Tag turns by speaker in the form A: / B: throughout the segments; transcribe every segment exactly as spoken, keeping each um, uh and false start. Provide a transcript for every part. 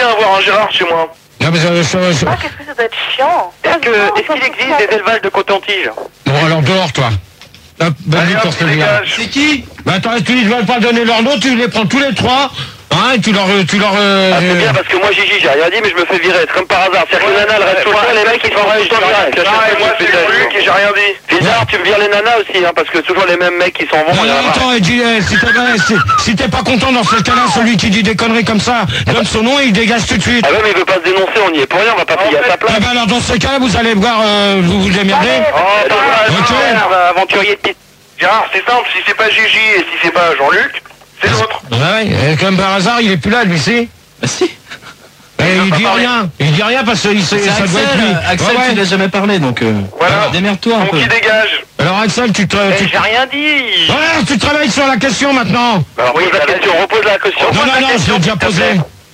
A: bien avoir un Gérard chez moi.
B: Non, mais je, je, je...
C: Ah, qu'est-ce que ça doit être chiant.
A: Est-ce que, est-ce qu'il existe des élevages de coton-tige?
B: Bon, alors dehors, toi. Hop, bonne nuit pour celui-là.
D: C'est qui?
B: Bah attends, tu ne vas pas donner leur nom, tu les prends tous les trois. Hein, et tu leur... Tu leur euh,
A: Ah, c'est bien parce que moi, Gigi, j'ai rien dit, mais je me fais virer. C'est comme par hasard. C'est-à-dire que les nanas, elles restent tout le temps, les mecs, ils sont tout le temps virés.
D: Moi, c'est Luc et j'ai rien dit.
A: Fildar, tu me vires les nanas aussi, hein, parce que toujours les mêmes mecs qui s'en vont.
B: Non,
A: il y en a
B: non,
A: marre.
B: attends, et dis, eh, si t'es eh, si, si t'es pas content dans ce cas-là, celui qui dit des conneries comme ça, donne son nom et il dégage tout de suite.
A: Ah ouais, mais il veut pas se dénoncer, on y est pour rien, on va pas payer à sa place.
B: Eh ben alors dans ce cas-là, vous allez voir, euh, vous vous démerdez.
A: Oh, bah,
B: Ok.
A: merde, aventurier de piste.
D: Gérard, c'est simple, si c'est pas Gigi et si c'est pas Jean-Luc, c'est l'autre.
B: Ouais, et comme par hasard, il est plus là, lui, si.
E: Bah si.
B: Et il dit rien, il dit rien parce que il sait,
E: C'est
B: ça doit être lui.
E: Axel, Axel
B: Ouais, ouais.
E: tu l'as jamais parlé, donc euh,
D: Voilà.
E: démerde-toi un
D: Donc
E: peu.
D: qui dégage?
B: Alors Axel, tu te...
A: Eh,
B: Tu...
A: j'ai rien dit.
B: Ouais, tu travailles sur la question maintenant.
A: Alors, oui, la question, repose la question.
B: Non, non, non, je l'ai déjà posé.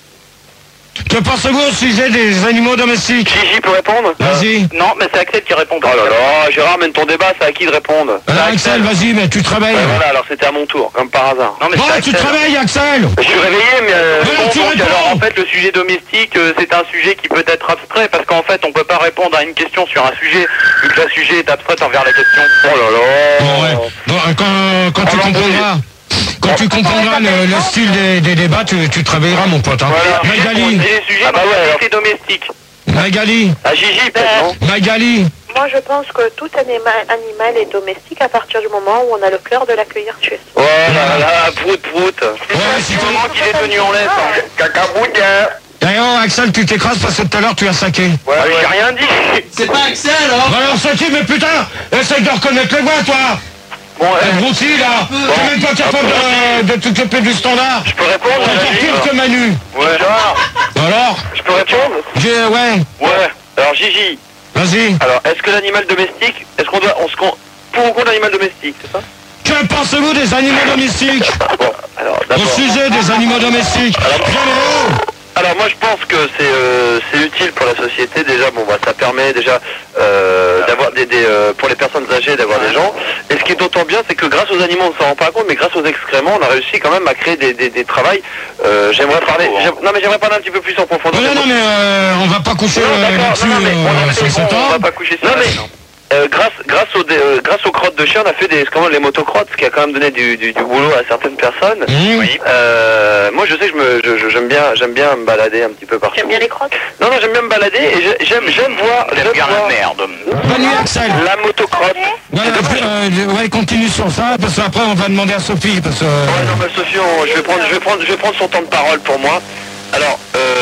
B: Que pensez-vous au sujet des animaux domestiques?
A: Gigi peut répondre?
B: Vas-y.
A: Non, mais c'est Axel qui répond. Oh là là, Gérard, mène ton débat, c'est à qui de répondre?
B: Alors Axel, vas-y, mais tu travailles.
A: Ouais, voilà, alors c'était à mon tour, comme par hasard. Non, mais
B: Bon,
A: c'est
B: tu
A: Axel.
B: travailles, Axel.
A: Je suis réveillé, mais euh,
B: Mais
A: bon,
B: tu
A: donc,
B: réponds.
A: alors en fait le sujet domestique euh, c'est un sujet qui peut être abstrait parce qu'en fait on peut pas répondre à une question sur un sujet vu que le sujet est abstrait envers la question. Oh là là.
B: Bon, ouais. Bon, euh, quand, quand tu
A: Alors,
B: comprendras, quand tu comprendras le, le style des, des débats, tu, tu travailleras, mon pote. Hein.
A: Voilà.
B: Magali,
A: C'est les sujets ah bah ouais, c'est domestique.
B: Magali,
A: À Gigi peut-être non?
B: Magali.
C: Moi, je pense que tout anima- animal est domestique à partir du moment où on a le cœur de l'accueillir chez soi.
A: Oh là là, prout prout.
B: Ouais, si
A: Du
B: tu...
A: moment qu'il est tenu en laisse. hein.
D: Cacaboudien.
B: Eh oh, Axel, tu t'écrases parce que tout à l'heure, tu as saqué.
A: Ouais, ouais. J'ai rien dit.
E: C'est pas Axel, hein?
B: Bon, alors, Saké, mais putain, essaye de reconnaître les voix, toi.
A: Bon,
B: Eh,
A: euh,
B: Broussy, là, t'es même pas capable de, de t'occuper du standard.
A: je peux répondre?
B: T'es encore pire que Manu.
A: Ouais. Gérard,
B: Alors,
A: je peux répondre?
B: j'ai... Ouais,
A: Ouais. Alors Gigi,
B: vas-y.
A: alors est-ce que l'animal domestique, est-ce qu'on doit, on se con... pour ou contre l'animal domestique, c'est ça?
B: Que pensez-vous des animaux domestiques?
A: Bon, alors
B: Au
A: d'abord.
B: sujet des animaux domestiques. Bien les hauts.
A: Alors moi je pense que c'est euh, c'est utile pour la société déjà. Bon bah ça permet déjà euh, d'avoir des, des euh, pour les personnes âgées d'avoir des gens. Et ce qui est d'autant bien c'est que grâce aux animaux on ne s'en rend pas compte, mais grâce aux excréments on a réussi quand même à créer des des, des travails. Euh, j'aimerais parler. j'aime- Non mais j'aimerais parler un petit peu plus en profondeur.
B: Non, non, non, mais euh, on va pas coucher
A: Non,
B: euh,
A: d'accord,
B: là-dessus,
A: non, non, mais on,
B: euh,
A: a-
B: ça
A: on
B: s'entend.
A: va pas coucher sur non, mais, euh, grâce, grâce, aux, dé- euh, grâce aux crottes de chien, on a fait des, comment, les motocrottes, ce qui a quand même donné du, du, du boulot à certaines personnes.
B: Mmh.
A: Oui. Euh, moi, je sais que je me, je- je- j'aime bien, j'aime bien me balader un petit peu partout.
C: J'aime bien les crottes.
A: Non, non, j'aime bien me balader et je- j'aime, j'aime voir, j'aime voir
D: merde.
B: Bonne nuit, Axel.
A: la motocrotte.
B: Ouais, euh, ouais, continue sur ça, parce qu'après on va demander à Sophie, parce que...
A: Ouais, non, mais Sophie, on- je vais prendre, je vais prendre, je vais prendre son temps de parole pour moi. Alors,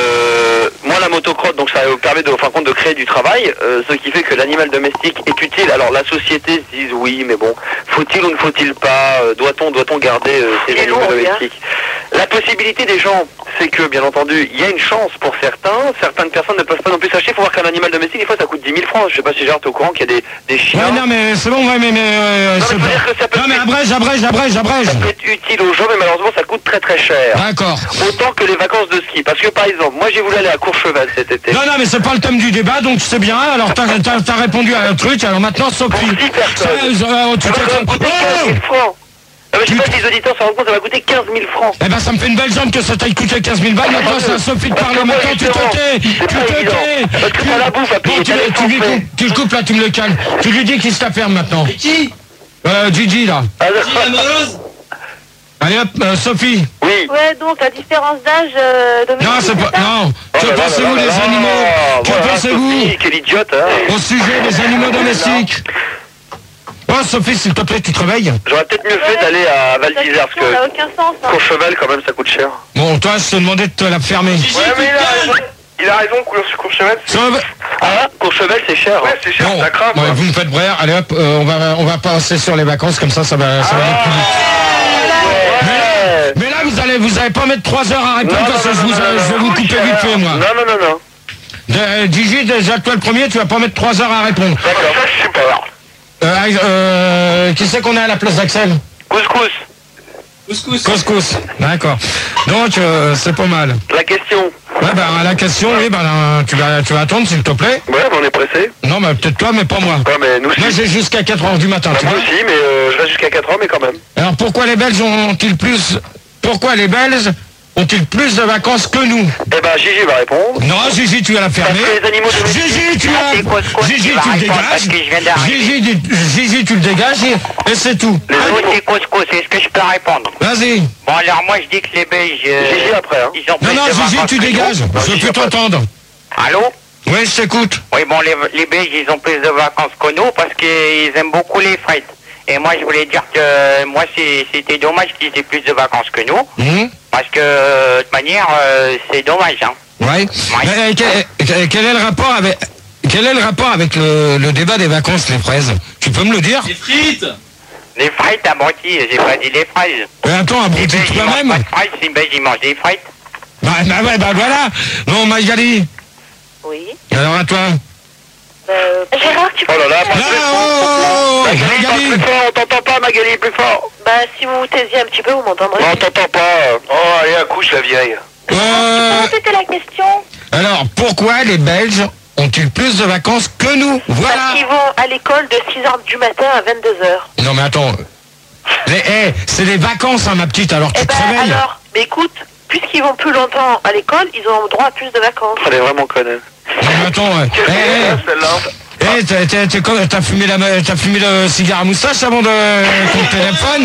A: euh, moi, la motocrotte, donc ça permet de, enfin, compte de créer du travail, euh, ce qui fait que l'animal domestique est utile. Alors, la société se dit oui, mais bon, faut-il ou ne faut-il pas, euh, doit-on, doit-on garder euh, ces
C: Il est
A: animaux
C: lourd, lui, hein.
A: domestiques? La possibilité des gens, c'est que, bien entendu, il y a une chance pour certains. Certaines personnes ne peuvent pas non plus s'acheter. Il faut voir qu'un animal domestique, des fois, ça coûte dix mille francs. Je sais pas si Gérard, t'es au courant qu'il y a des, des chiens.
B: Ouais, non, mais c'est bon, ouais, mais... mais euh,
A: Non,
B: c'est
A: mais faut
B: pas-
A: dire que ça peut
B: non, mais
A: être-
B: abrège, abrège, abrège, abrège.
A: Ça peut être utile aux gens, mais malheureusement, ça coûte très très cher.
B: D'accord.
A: Autant que les vacances de ski. Parce que par exemple, moi j'ai voulu aller à Courchevel cet été.
B: Non, non, mais c'est pas le thème du débat, donc c'est bien. Alors, t'as t'as- t'as répondu à un truc, alors maintenant, Sophie...
A: Pour dix personnes.
B: Ça, euh, tu
A: Ça
B: t'es-
A: va quand même coûter quinze
B: Oh
A: mille francs. Ah, mais je sais pas si les auditeurs se rendent compte, ça va coûter quinze mille francs.
B: Eh ben ça me fait une belle jambe que ça t'aille coûté quinze mille balles, maintenant c'est à Sophie de
A: Parce
B: parler,
A: que moi,
B: maintenant tu te
A: justement,
B: tais, tu
A: c'est
B: te
A: pas évident.
B: tais.
A: Parce que t'as la bouffe à payer,
B: Bon, tu,
A: t'as les
B: tu lui
A: Français.
B: coupes, tu le coupes là, tu me le calmes. Tu lui dis qu'il se la ferme maintenant.
E: Et qui?
B: Euh, Gigi là.
A: Ah,
E: Qui, la meuleuse?
B: Allez hop, euh, Sophie.
A: oui.
C: Ouais, donc la différence d'âge euh, domestique.
B: Non, c'est pas...
C: ça
B: Non.
A: Oh
B: Que
A: là là
B: pensez-vous
A: là
B: des
A: là
B: animaux
A: là.
B: Que
A: Voilà,
B: pensez-vous
A: Sophie, quelle idiote, hein.
B: au sujet des animaux domestiques? Oh Sophie, s'il te plaît, tu te réveilles.
A: J'aurais peut-être mieux fait d'aller à Val
C: Cette
A: d'Isère, parce
C: question n'a
A: que
C: aucun sens. Hein.
A: Courchevel, quand même, ça coûte cher.
B: Bon, toi, je te demandais de te la fermer.
E: Gigi,
D: Ouais, mais il a
E: putain.
D: raison. Il a raison, couleur sur Courchevel.
B: Ça va-
A: Ah, Courchevel, c'est cher.
D: Ouais,
A: hein.
D: c'est cher,
B: Bon,
D: ça craint, quoi.
B: ouais, vous me faites brère, allez hop, euh, on, va, on va passer sur les vacances, comme ça, ça va, ça va aller plus vite.
A: Ouais.
B: Mais là, vous allez, vous allez pas mettre trois heures à répondre,
A: Non,
B: parce que
A: non,
B: je,
A: non,
B: vous,
A: non,
B: je vais
A: non,
B: vous
A: non,
B: couper
A: non,
B: vite fait, moi.
A: Non, non, non, non.
B: De, Gigi, déjà, toi le premier, tu vas pas mettre trois heures à répondre.
A: D'accord, ça, je sais pas.
B: Euh, euh, qui c'est qu'on a à la place d'Axel?
A: Couscous,
E: Couscous.
B: Couscous. D'accord. Donc, euh, c'est pas mal.
A: la question.
B: Ouais, ben, à la question, oui, ben, euh, tu vas, tu vas attendre, s'il te plaît.
A: Ouais, mais on est pressé.
B: Non, mais peut-être toi, mais pas moi.
A: Ouais, mais nous aussi.
B: Moi, j'ai jusqu'à quatre heures du matin, tu
A: Moi
B: vois.
A: aussi, mais euh, je reste jusqu'à quatre heures, mais quand même.
B: Alors, pourquoi les Belges ont-ils plus... Pourquoi les Belges ont-ils plus de vacances que nous?
A: Eh ben, Gigi va répondre.
B: Non, Gigi, tu vas la fermer.
A: Parce que les animaux domestiques-
B: Gigi, tu
F: Ah, c'est
B: la...
F: Couscous
B: Gigi,
F: qui va
B: tu le
F: répondre parce
B: dégages.
F: que je viens d'arriver.
B: Gigi, tu- Gigi, tu le dégages et, et c'est tout.
A: Les
F: Oui,
A: animaux.
F: c'est couscous, est-ce que je peux répondre?
B: Vas-y.
F: Bon, alors moi je dis que les Belges. euh,
A: Gigi après, hein.
F: Ils ont
B: Non,
F: plus
B: non,
F: de
B: Gigi,
F: vacances
B: tu
F: que nous.
B: dégages. Je
A: Gigi,
B: peux
A: après.
B: t'entendre.
F: Allô?
B: Oui, je t'écoute.
F: Oui, bon, les, les Belges, ils ont plus de vacances que nous parce qu'ils aiment beaucoup les frites. Et moi, je voulais dire que moi, c'est- c'était dommage qu'ils aient plus de vacances que nous.
B: Hum,
F: Parce que, euh, de toute manière, euh, c'est dommage, hein.
B: Ouais. Mais, quel, quel est le rapport avec... Quel est le rapport avec le, le débat des vacances, les fraises? Tu peux me le dire?
E: Les frites.
F: Les frites, abruti, j'ai pas dit les fraises.
B: Mais attends,
F: Les
B: abruti
F: Belges, ils mangent
B: toi-même.
F: pas de frites, les Belges, ils mangent des frites.
B: Bah, bah ouais, bah voilà. Bon, Magali,
C: Oui.
B: alors à toi.
C: Euh, Gérard, tu peux...
A: Oh là là,
B: Là, oh, oh, oh,
A: Magali, parle
B: Magali.
A: plus fort, on t'entend pas, Magali, plus fort.
C: Bah, si vous vous taisiez un petit peu, vous m'entendrez.
A: Non, on t'entend pas. Oh, allez, accouche la vieille.
B: Euh,
C: Comment c'était la question?
B: alors, pourquoi les Belges ont-ils plus de vacances que nous? Voilà.
C: Parce qu'ils vont à l'école de six heures du matin à vingt-deux heures.
B: Non, mais attends. Les, eh, c'est les vacances, hein, ma petite, alors tu
C: Eh
B: te
C: ben
B: réveilles.
C: alors, mais écoute, puisqu'ils vont plus longtemps à l'école, ils ont droit à plus de vacances.
A: Elle est vraiment conne.
B: Non, mais attends, ouais.
A: Qu'est-ce que
B: Eh,
A: c'est, celle-là?
B: eh, eh, t'as- t'as- t'as quoi, t'as fumé, la, t'as fumé le cigare à moustache avant de ton téléphone?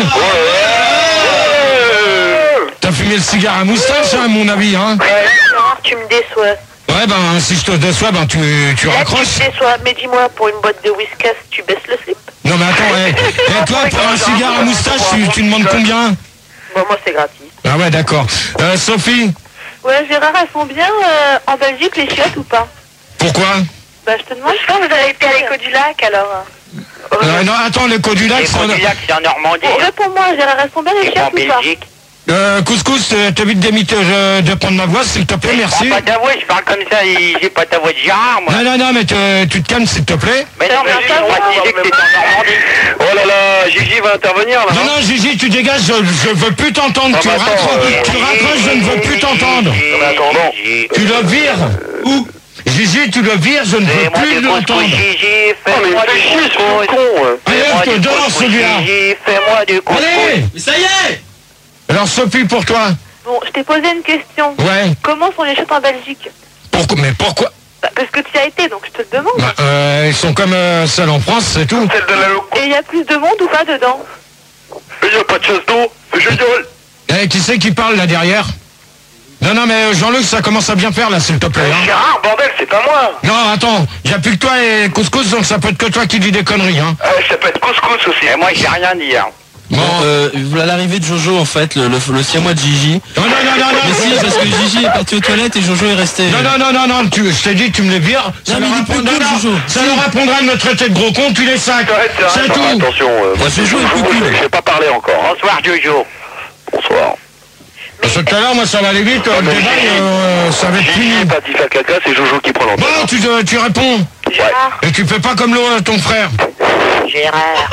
B: T'as fumé le cigare à moustache, hein, à mon avis, hein?
C: Gérard, tu me déçois.
B: Ouais, ben, si je te déçois, ben, tu, tu
C: Là, tu
B: raccroches.
C: me déçois. Mais dis-moi, pour une boîte de whiskas, tu baisses le slip?
B: Non, mais attends, eh, eh, toi, pour un cigare à moustache, tu, tu demandes combien?
C: Bon, moi, c'est gratuit.
B: Ah ouais, d'accord. Euh, Sophie,
C: Ouais, Gérard, elles sont bien euh, en Belgique, les chiottes ou pas?
B: pourquoi?
C: Bah, je te demande, je pense que vous avez été à l'écho du lac, alors.
B: Euh, non, attends, l'écho du lac,
F: Les
B: c'est en...
F: Codillac, c'est en Normandie.
C: Bon, réponds-moi, Gérard, elles sont bien les
F: Ils sont en
C: chiottes ou pas?
F: Belgique.
B: Euh, couscous, euh, t'évites d'émiter, euh, de prendre ma voix, s'il te plaît,
F: Je
B: merci.
F: prends pas ta voix, je parle comme ça, et j'ai pas ta voix de Gérard, moi.
B: Non, non, non, mais te- tu te calmes, s'il te plaît.
F: Mais non, mais
C: Ça
F: j'ai
C: va,
F: le droit de
C: ça
F: dire que c'est en Normandie.
A: Oh là là, Gigi va intervenir là.
B: Non, non, Gigi, tu dégages, je, je veux plus t'entendre.
A: Ah,
B: Tu
A: mais attends,
B: raccroches,
A: euh,
B: tu raccroches, je ne veux plus t'entendre.
A: Non, mais attends,
B: Tu le vires. Où? Gigi, tu le vires, je ne veux
F: Fais-moi
B: plus
F: du
B: l'entendre.
F: couscous, Gigi,
A: Oh, mais
F: fais-moi
A: il fait
F: du
A: chier ce
F: couscous.
A: con. euh.
B: Allez,
F: Fais-moi
B: je te
F: du
B: dors,
F: couscous,
B: celui-là.
F: Gigi, fais-moi du couscous.
B: Allez.
E: Mais ça y est.
B: Alors, Sophie, pour toi.
C: Bon, je t'ai posé une question.
B: Ouais.
C: Comment sont les chiottes en Belgique?
B: Pourquoi? Mais pourquoi?
C: Bah, parce que tu y as été, donc je te le demande.
B: Bah, euh, ils sont comme euh, celles en France, c'est tout.
A: Celle de la loco.
C: Et il y a plus de monde ou pas dedans?
A: Il n'y a pas de chasse d'eau. Je gueule.
B: Eh, qui c'est qui parle là derrière? Non, non, mais Jean-Luc, ça commence à bien faire là, s'il te plaît. Hein.
A: Gérard, bordel, c'est pas moi.
B: Non, attends, il n'y a plus que toi et Couscous, donc ça peut être que toi qui dis des conneries. Hein.
A: Ah, ça peut être couscous aussi.
F: Et moi, j'ai rien dit, hein.
B: Bon,
E: Euh, voilà l'arrivée de Jojo en fait, le, le, le siamois de Gigi.
B: non, non, non, non, non.
E: Mais si, parce que Gigi est parti aux toilettes et Jojo est resté.
B: Non, non, non, non, non, tu, je t'ai dit, tu me les vires. Ça
E: Non, mais
B: leur
E: il est plus
B: apprendra-
E: cool, Jojo.
B: Ça leur apprendra de me traiter de gros con, tu les sacs.
A: Arrête,
B: C'est
A: arrête,
B: tout.
A: attention. euh, moi,
E: Bah, Jojo est plus
A: Jojo,
E: cool.
A: je sais pas parler encore. hein.
F: Bonsoir, Jojo.
A: Bonsoir.
B: Parce que tout à l'heure, moi, ça va aller vite, euh, le débat, euh, ça va être
A: Gigi
B: fini.
A: est parti faire caca, c'est Jojo qui prend l'antenne.
B: Bon, tu, euh, tu réponds.
C: Gérard,
B: Et tu fais pas comme l'autre, ton frère.
F: Gérard.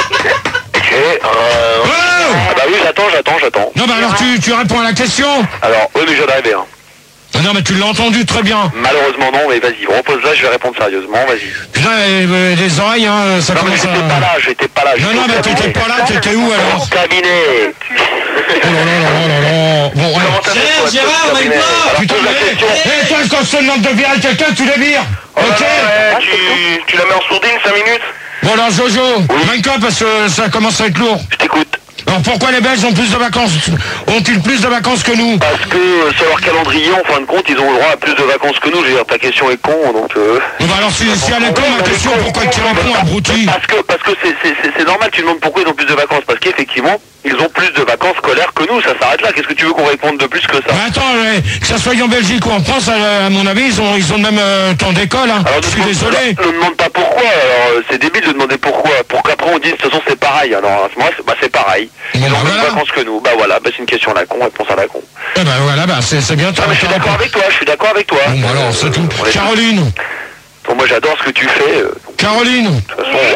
A: Ok, euh...
B: Oh
A: Ah bah oui, j'attends, j'attends, j'attends.
B: Non, bah alors tu, tu réponds à la question.
A: Alors, oui, mais je viens d'arriver. Hein.
B: Ah non, mais tu l'as entendu très bien.
A: Malheureusement non, mais vas-y, repose là, je vais répondre sérieusement, vas-y.
B: Putain, euh, euh, les oreilles, hein, ça
A: Non mais
B: commence
A: j'étais pas
B: à...
A: là, j'étais pas là.
B: Non,
A: j'étais
B: non,
A: au
B: mais
A: cabinet.
B: t'étais pas là, t'étais où alors?
A: Au cabinet.
B: Oh là là là là là. Bon, ouais.
A: Comment t'as fait
E: Gérard,
A: pour être
E: Gérard,
A: au cabinet?
E: avec moi.
A: Alors,
B: Putain,
A: pose la
B: mais...
A: question.
B: Eh, toi, quand je te demande de virer quelqu'un, tu les vires.
A: Oh là
B: Ok.
A: là, ouais, tu, tu la mets en sourdine cinq minutes?
B: Bon alors Jojo, vainqueur parce que ça commence à être lourd.
A: Je t'écoute.
B: Alors pourquoi les Belges ont plus de vacances? Ont-ils plus de vacances que nous?
A: Parce que euh, sur leur calendrier, en fin de compte, ils ont le droit à plus de vacances que nous. Je veux dire, ta question est con, donc... Euh...
B: Bon bah alors si, si elle est con, ma question, pourquoi tu réponds, abruti?
A: Parce que parce que c'est c'est- c'est- c'est normal, tu demandes pourquoi ils ont plus de vacances. Parce qu'effectivement, ils ont plus de vacances scolaires que nous. Ça s'arrête là. Qu'est-ce que tu veux qu'on réponde de plus que ça?
B: Mais attends, euh, que ça soit en Belgique ou en France, à, à mon avis, ils ont, ils ont le même euh, temps d'école, hein.
A: Alors,
B: Je
A: ne
B: suis
A: demande-
B: désolé.
A: Ne demande pas pourquoi. Alors, euh, c'est débile de demander pourquoi. Pour qu'après on dise, de toute façon, c'est pareil. Alors, à ce moment-là, c'est- bah, c'est pareil. Ils
B: Bon,
A: ont
B: bah,
A: plus de
B: voilà.
A: vacances que nous. Bah voilà, bah, c'est une question à la con, réponse à la con.
B: Eh ben voilà, bah c'est c'est bien.
A: Non, mais je suis d'accord avec toi, je suis d'accord avec toi.
B: Bon bah alors, c'est tout.
A: On est-
B: Caroline,
A: Bon, moi, j'adore ce que tu fais. euh,
B: Caroline,
A: De toute façon, en partant de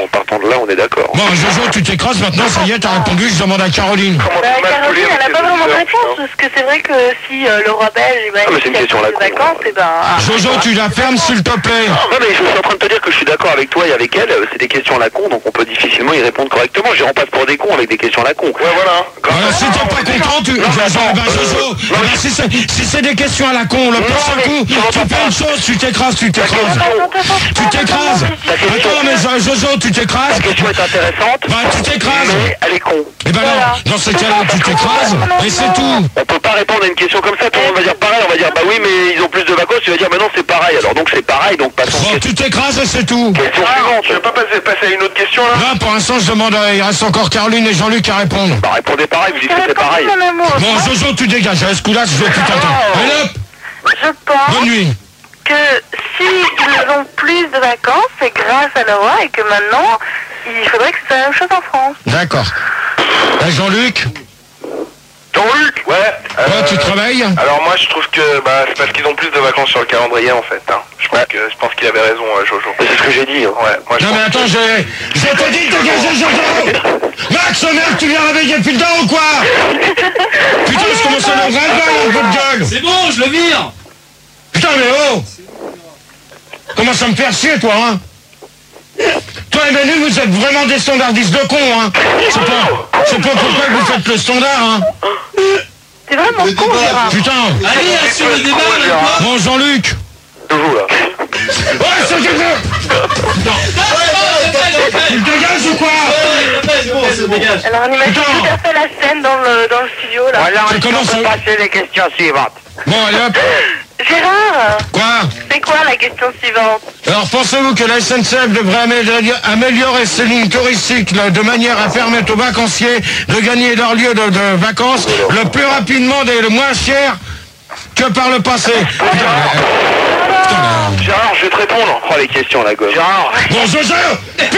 A: là on est d'accord.
B: Bon, Jojo, tu t'écrases maintenant, ça y est, t'as répondu, je demande à Caroline.
D: Comment
C: Bah,
D: tu m'as
C: Caroline,
D: saoulé
C: elle
D: avec
C: n'a pas
D: tes
C: vraiment de
D: auditeurs,
C: réponse,
D: putain.
C: parce que c'est vrai que si euh, le roi belge, il
A: Ah, mais c'est une question à la
C: de
A: con,
C: vacances,
A: ouais.
C: et ben... ah,
B: Jojo, tu la fermes, s'il te plaît.
A: Non mais je suis en train de te dire que je suis d'accord avec toi et avec elle, c'est des questions à la con, donc on peut difficilement y répondre correctement. Je remplace pour des cons avec des questions à la con.
D: Ouais, voilà.
B: Voilà, si t'es pas content, tu...
A: Non, mais
B: Jojo,
A: attends,
B: bah, Jojo,
A: euh,
B: eh ben, si c'est si c'est des questions à la con, le plus seul
A: mais
B: coup,
A: tu
B: tu
A: m'entends
B: fais une chose, tu t'écrases, tu t'écrases. Tu t'écrases.
A: Ta question-
B: Attends, mais Jo- Jojo, tu t'écrases.
A: La question est intéressante,
B: Bah, tu t'écrases.
A: mais elle est con.
B: Eh ben non, dans ce cas-là, tu t'écrases, et c'est tout.
A: On peut pas répondre à une question comme ça, tout le monde va dire pareil, on va dire bah oui mais ils ont plus de vacances, tu vas dire bah non c'est pareil, alors donc c'est pareil, donc passons
B: Bon,
A: à
B: tu t'écrases et c'est tout.
A: question
D: Ah,
A: suivante.
D: tu veux pas passer, passer à une autre question là?
B: Là, pour l'instant, je demande, à- il reste encore Caroline et Jean-Luc à répondre.
A: Bah répondez pareil, vous dites que c'est
C: Réponds,
A: pareil.
C: mon amour.
B: Bon, Jojo, tu dégages, à ce coup-là, je vais plus t'entendre. Allez hop,
C: Je pense
B: bonne nuit.
C: que s'ils ont plus de vacances, c'est grâce à la loi et que maintenant, il faudrait que c'est la même chose en France.
B: D'accord. Et Jean-Luc,
D: Jean-Luc. Ouais. euh,
B: toi, tu travailles?
D: Alors moi je trouve que bah, c'est parce qu'ils ont plus de vacances sur le calendrier en fait. Hein. Je pense que je pense qu'il avait raison euh, Jojo.
A: C'est ce que j'ai dit. Hein.
D: Ouais, moi je
B: Non,
D: pense
B: mais attends,
D: que-
B: j'ai... Je te dis de dégager, Jojo. Max, merde, tu viens réveiller depuis le temps ou quoi? Putain, je commence à le ras-le-bol, un peu de gueule.
E: C'est bon, je le vire.
B: Putain, mais oh! Commence à me faire chier, toi, hein? Toi et Manu, vous êtes vraiment des standardistes de cons, hein? C'est pas, c'est pas pourquoi vous faites le standard, hein?
C: C'est vraiment con, Gérard.
B: Putain!
E: Allez, assure le débat, là, quoi.
B: Bon, Jean-Luc!
A: Toujours là.
B: Ouais, c'est que tu le dégages ou quoi?
E: C'est bon, c'est dégage.
C: Alors, on imagine tout à fait la scène dans le, dans le studio, là.
F: Voilà,
B: Tu
F: on
B: commences
F: peut
B: à-
F: passer les questions suivantes.
B: Bon, allez hop!
C: Gérard,
B: Quoi?
C: c'est quoi la question suivante?
B: Alors, pensez-vous que la S N C F devrait améliorer, améliorer ses lignes touristiques là, de manière à permettre aux vacanciers de gagner leur lieu de, de vacances le plus rapidement et le moins cher que par le passé? Putain, putain, là.
A: Gérard, je vais te répondre. Oh les questions la gomme. Gérard.
B: Bon, Jojo! Putain!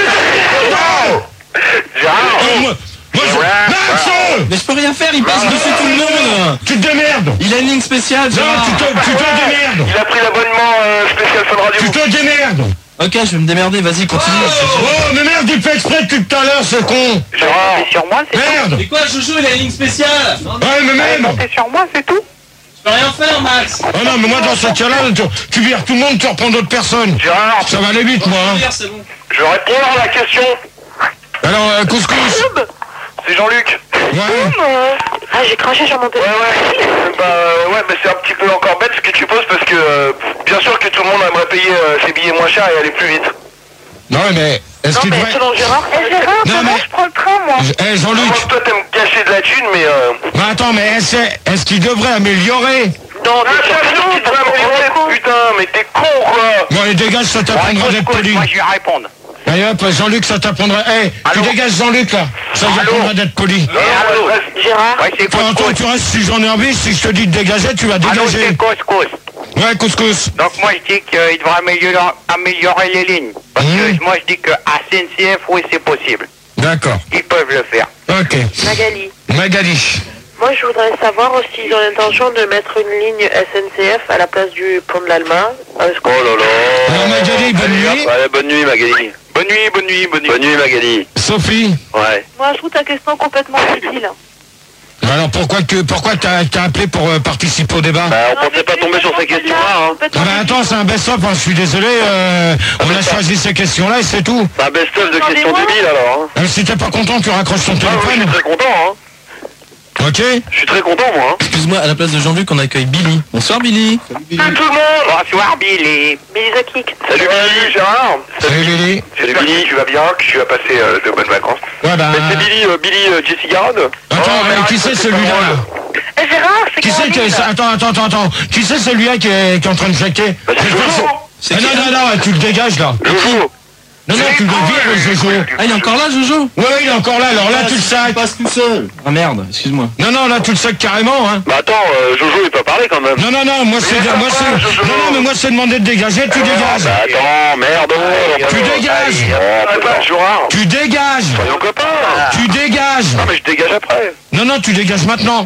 A: Gérard.
B: Oh, moi, moi, je... Max!
E: Mais je peux rien faire, il passe dessus tout le monde.
B: Tu te démerdes!
E: Il a une ligne spéciale,
B: Non,
E: Gérard.
B: tu te, tu te démerdes!
D: Il a pris l'abonnement euh, spécial Fun Radio.
B: Tu te démerdes!
E: Ok, je vais me démerder, vas-y, continue.
B: Oh, mais merde, il fait exprès depuis tout à l'heure, ce con!
A: Gérard.
F: C'est sur moi, c'est
B: Merde!
E: Mais quoi, Jojo, il a une ligne spéciale. Non,
B: Ouais, mais même!
F: c'est sur moi, c'est tout.
E: je peux rien faire, Max.
B: Oh non, mais moi, dans ce cas-là, tu, tu vires tout le monde, tu reprends d'autres personnes.
D: Gérard,
B: Ça va aller vite, moi, hein.
E: Vire, c'est bon.
D: je vais répondre à la question.
B: Alors, euh, couscous!
D: C'est Jean-Luc.
B: Ouais?
C: Ah, j'ai craché sur mon
D: Ouais,
C: téléphone.
D: ouais. Bah, euh, ouais, mais c'est un petit peu encore bête ce que tu poses parce que euh, bien sûr que tout le monde aimerait payer euh, ses billets moins chers et aller plus vite.
B: Non, mais est-ce
C: Non,
B: qu'il
C: mais
B: devrait...
C: selon Gérard, eh, Gérard,
B: Non,
C: comment
B: mais-
C: je prends le train, moi?
B: Eh,
D: Moi,
B: Jean-Luc!
D: toi, t'aimes gâcher de la thune, mais euh...
B: Mais attends, mais est-ce est-ce qu'il devrait améliorer?
C: Non,
D: Ah, bien sûr qu'il devrait améliorer, putain, mais t'es con, quoi.
B: Bon, allez, dégage, ça t'apprendra d'être poli.
F: Moi, je vais répondre.
B: Allez hop, Jean-Luc, ça t'apprendra... Eh, tu
F: Allô?
B: dégages Jean-Luc, là. Ça t'apprendra d'être poli.
D: Non, non, ouais, reste-
C: Gérard,
F: Ouais, c'est
B: Enfin, toi,
F: couscous.
B: tu restes si j'en ai envie, si je te dis de dégager, tu vas
F: Allô,
B: dégager.
F: c'est couscous.
B: Ouais, couscous.
F: Donc moi je dis qu'il devrait améliorer, améliorer les lignes. Parce
B: Mmh.
F: que moi je dis que à S N C F, oui c'est possible.
B: D'accord.
F: Ils peuvent le faire.
B: Ok.
C: Magali.
B: Magali.
C: Moi, je voudrais savoir aussi s'ils ont l'intention de mettre une ligne S N C F à la place du pont de l'Allemagne. Euh,
A: Oh là là.
B: Alors, Magali, bonne nuit.
A: Ouais, bonne nuit Magali.
D: Bonne nuit, bonne nuit, bonne nuit.
A: Bonne nuit Magali.
B: Sophie.
A: Ouais.
C: Moi, je trouve ta question complètement inutile.
B: Alors, pourquoi que pourquoi t'as t'as appelé pour euh, participer au débat?
A: Bah on pensait pas tomber sur ces questions-là. Hein.
B: Ah bah attends, c'est un best-of, hein, je suis désolé, euh, on a choisi ces questions-là et c'est tout.
A: C'est un best-of de questions
C: Demandez-moi.
A: débiles alors. Hein.
B: Euh, si t'es pas content, tu raccroches ton
A: Ah oui, je suis
B: téléphone.
A: très content. Hein.
B: Ok?
A: Je suis très content moi. Hein.
E: Excuse-moi, à la place de Jean-Luc, on accueille Billy. Bonsoir, Billy.
D: Salut tout le monde.
F: Bonsoir Billy.
C: Billy the Kick.
A: Salut Billy.
D: Salut Gérard.
B: Salut Lily.
D: J'espère
A: Billy.
D: que tu vas bien, que tu vas passer euh, de bonnes vacances.
B: Ouais bah...
A: Mais c'est Billy, euh, Billy euh, Jesse Garonne.
B: Attends,
D: Oh, mais
B: euh, qui
D: arrête,
B: c'est
D: c'est
B: celui-là
D: pas
B: là?
D: drôle.
C: Eh, Gérard, c'est
B: Qui c'est qui est...
C: Caroline.
B: Attends, attends, attends, attends. Qui c'est celui-là qui est, qui est en train de checker?
A: Bah, c'est Jojo.
B: Ah, non, non, non, tu le dégages là.
A: Jojo.
B: Non, non, tu le vires, Jojo.
E: Ah, il est encore là, Jojo?
B: Ouais, il est encore là, alors là, tu le sacs.
E: passe tout seul. Ah merde, excuse-moi.
B: Non, non, là, tu le sacs carrément, hein.
A: Bah attends, euh, Jojo il peut parler quand même.
B: Non, non, non, moi c'est...
D: Mais
B: Moi
D: ça
B: c'est...
D: va, Jojo.
B: Non, non, mais moi c'est demandé de dégager, tu dégages.
A: Bah attends, merde.
B: Tu dégages.
A: Oh,
D: Arrête pas, Gérard.
B: Tu dégages.
A: Soyons copains.
B: Tu dégages.
A: Non mais je dégage après.
B: Non, non, tu dégages maintenant.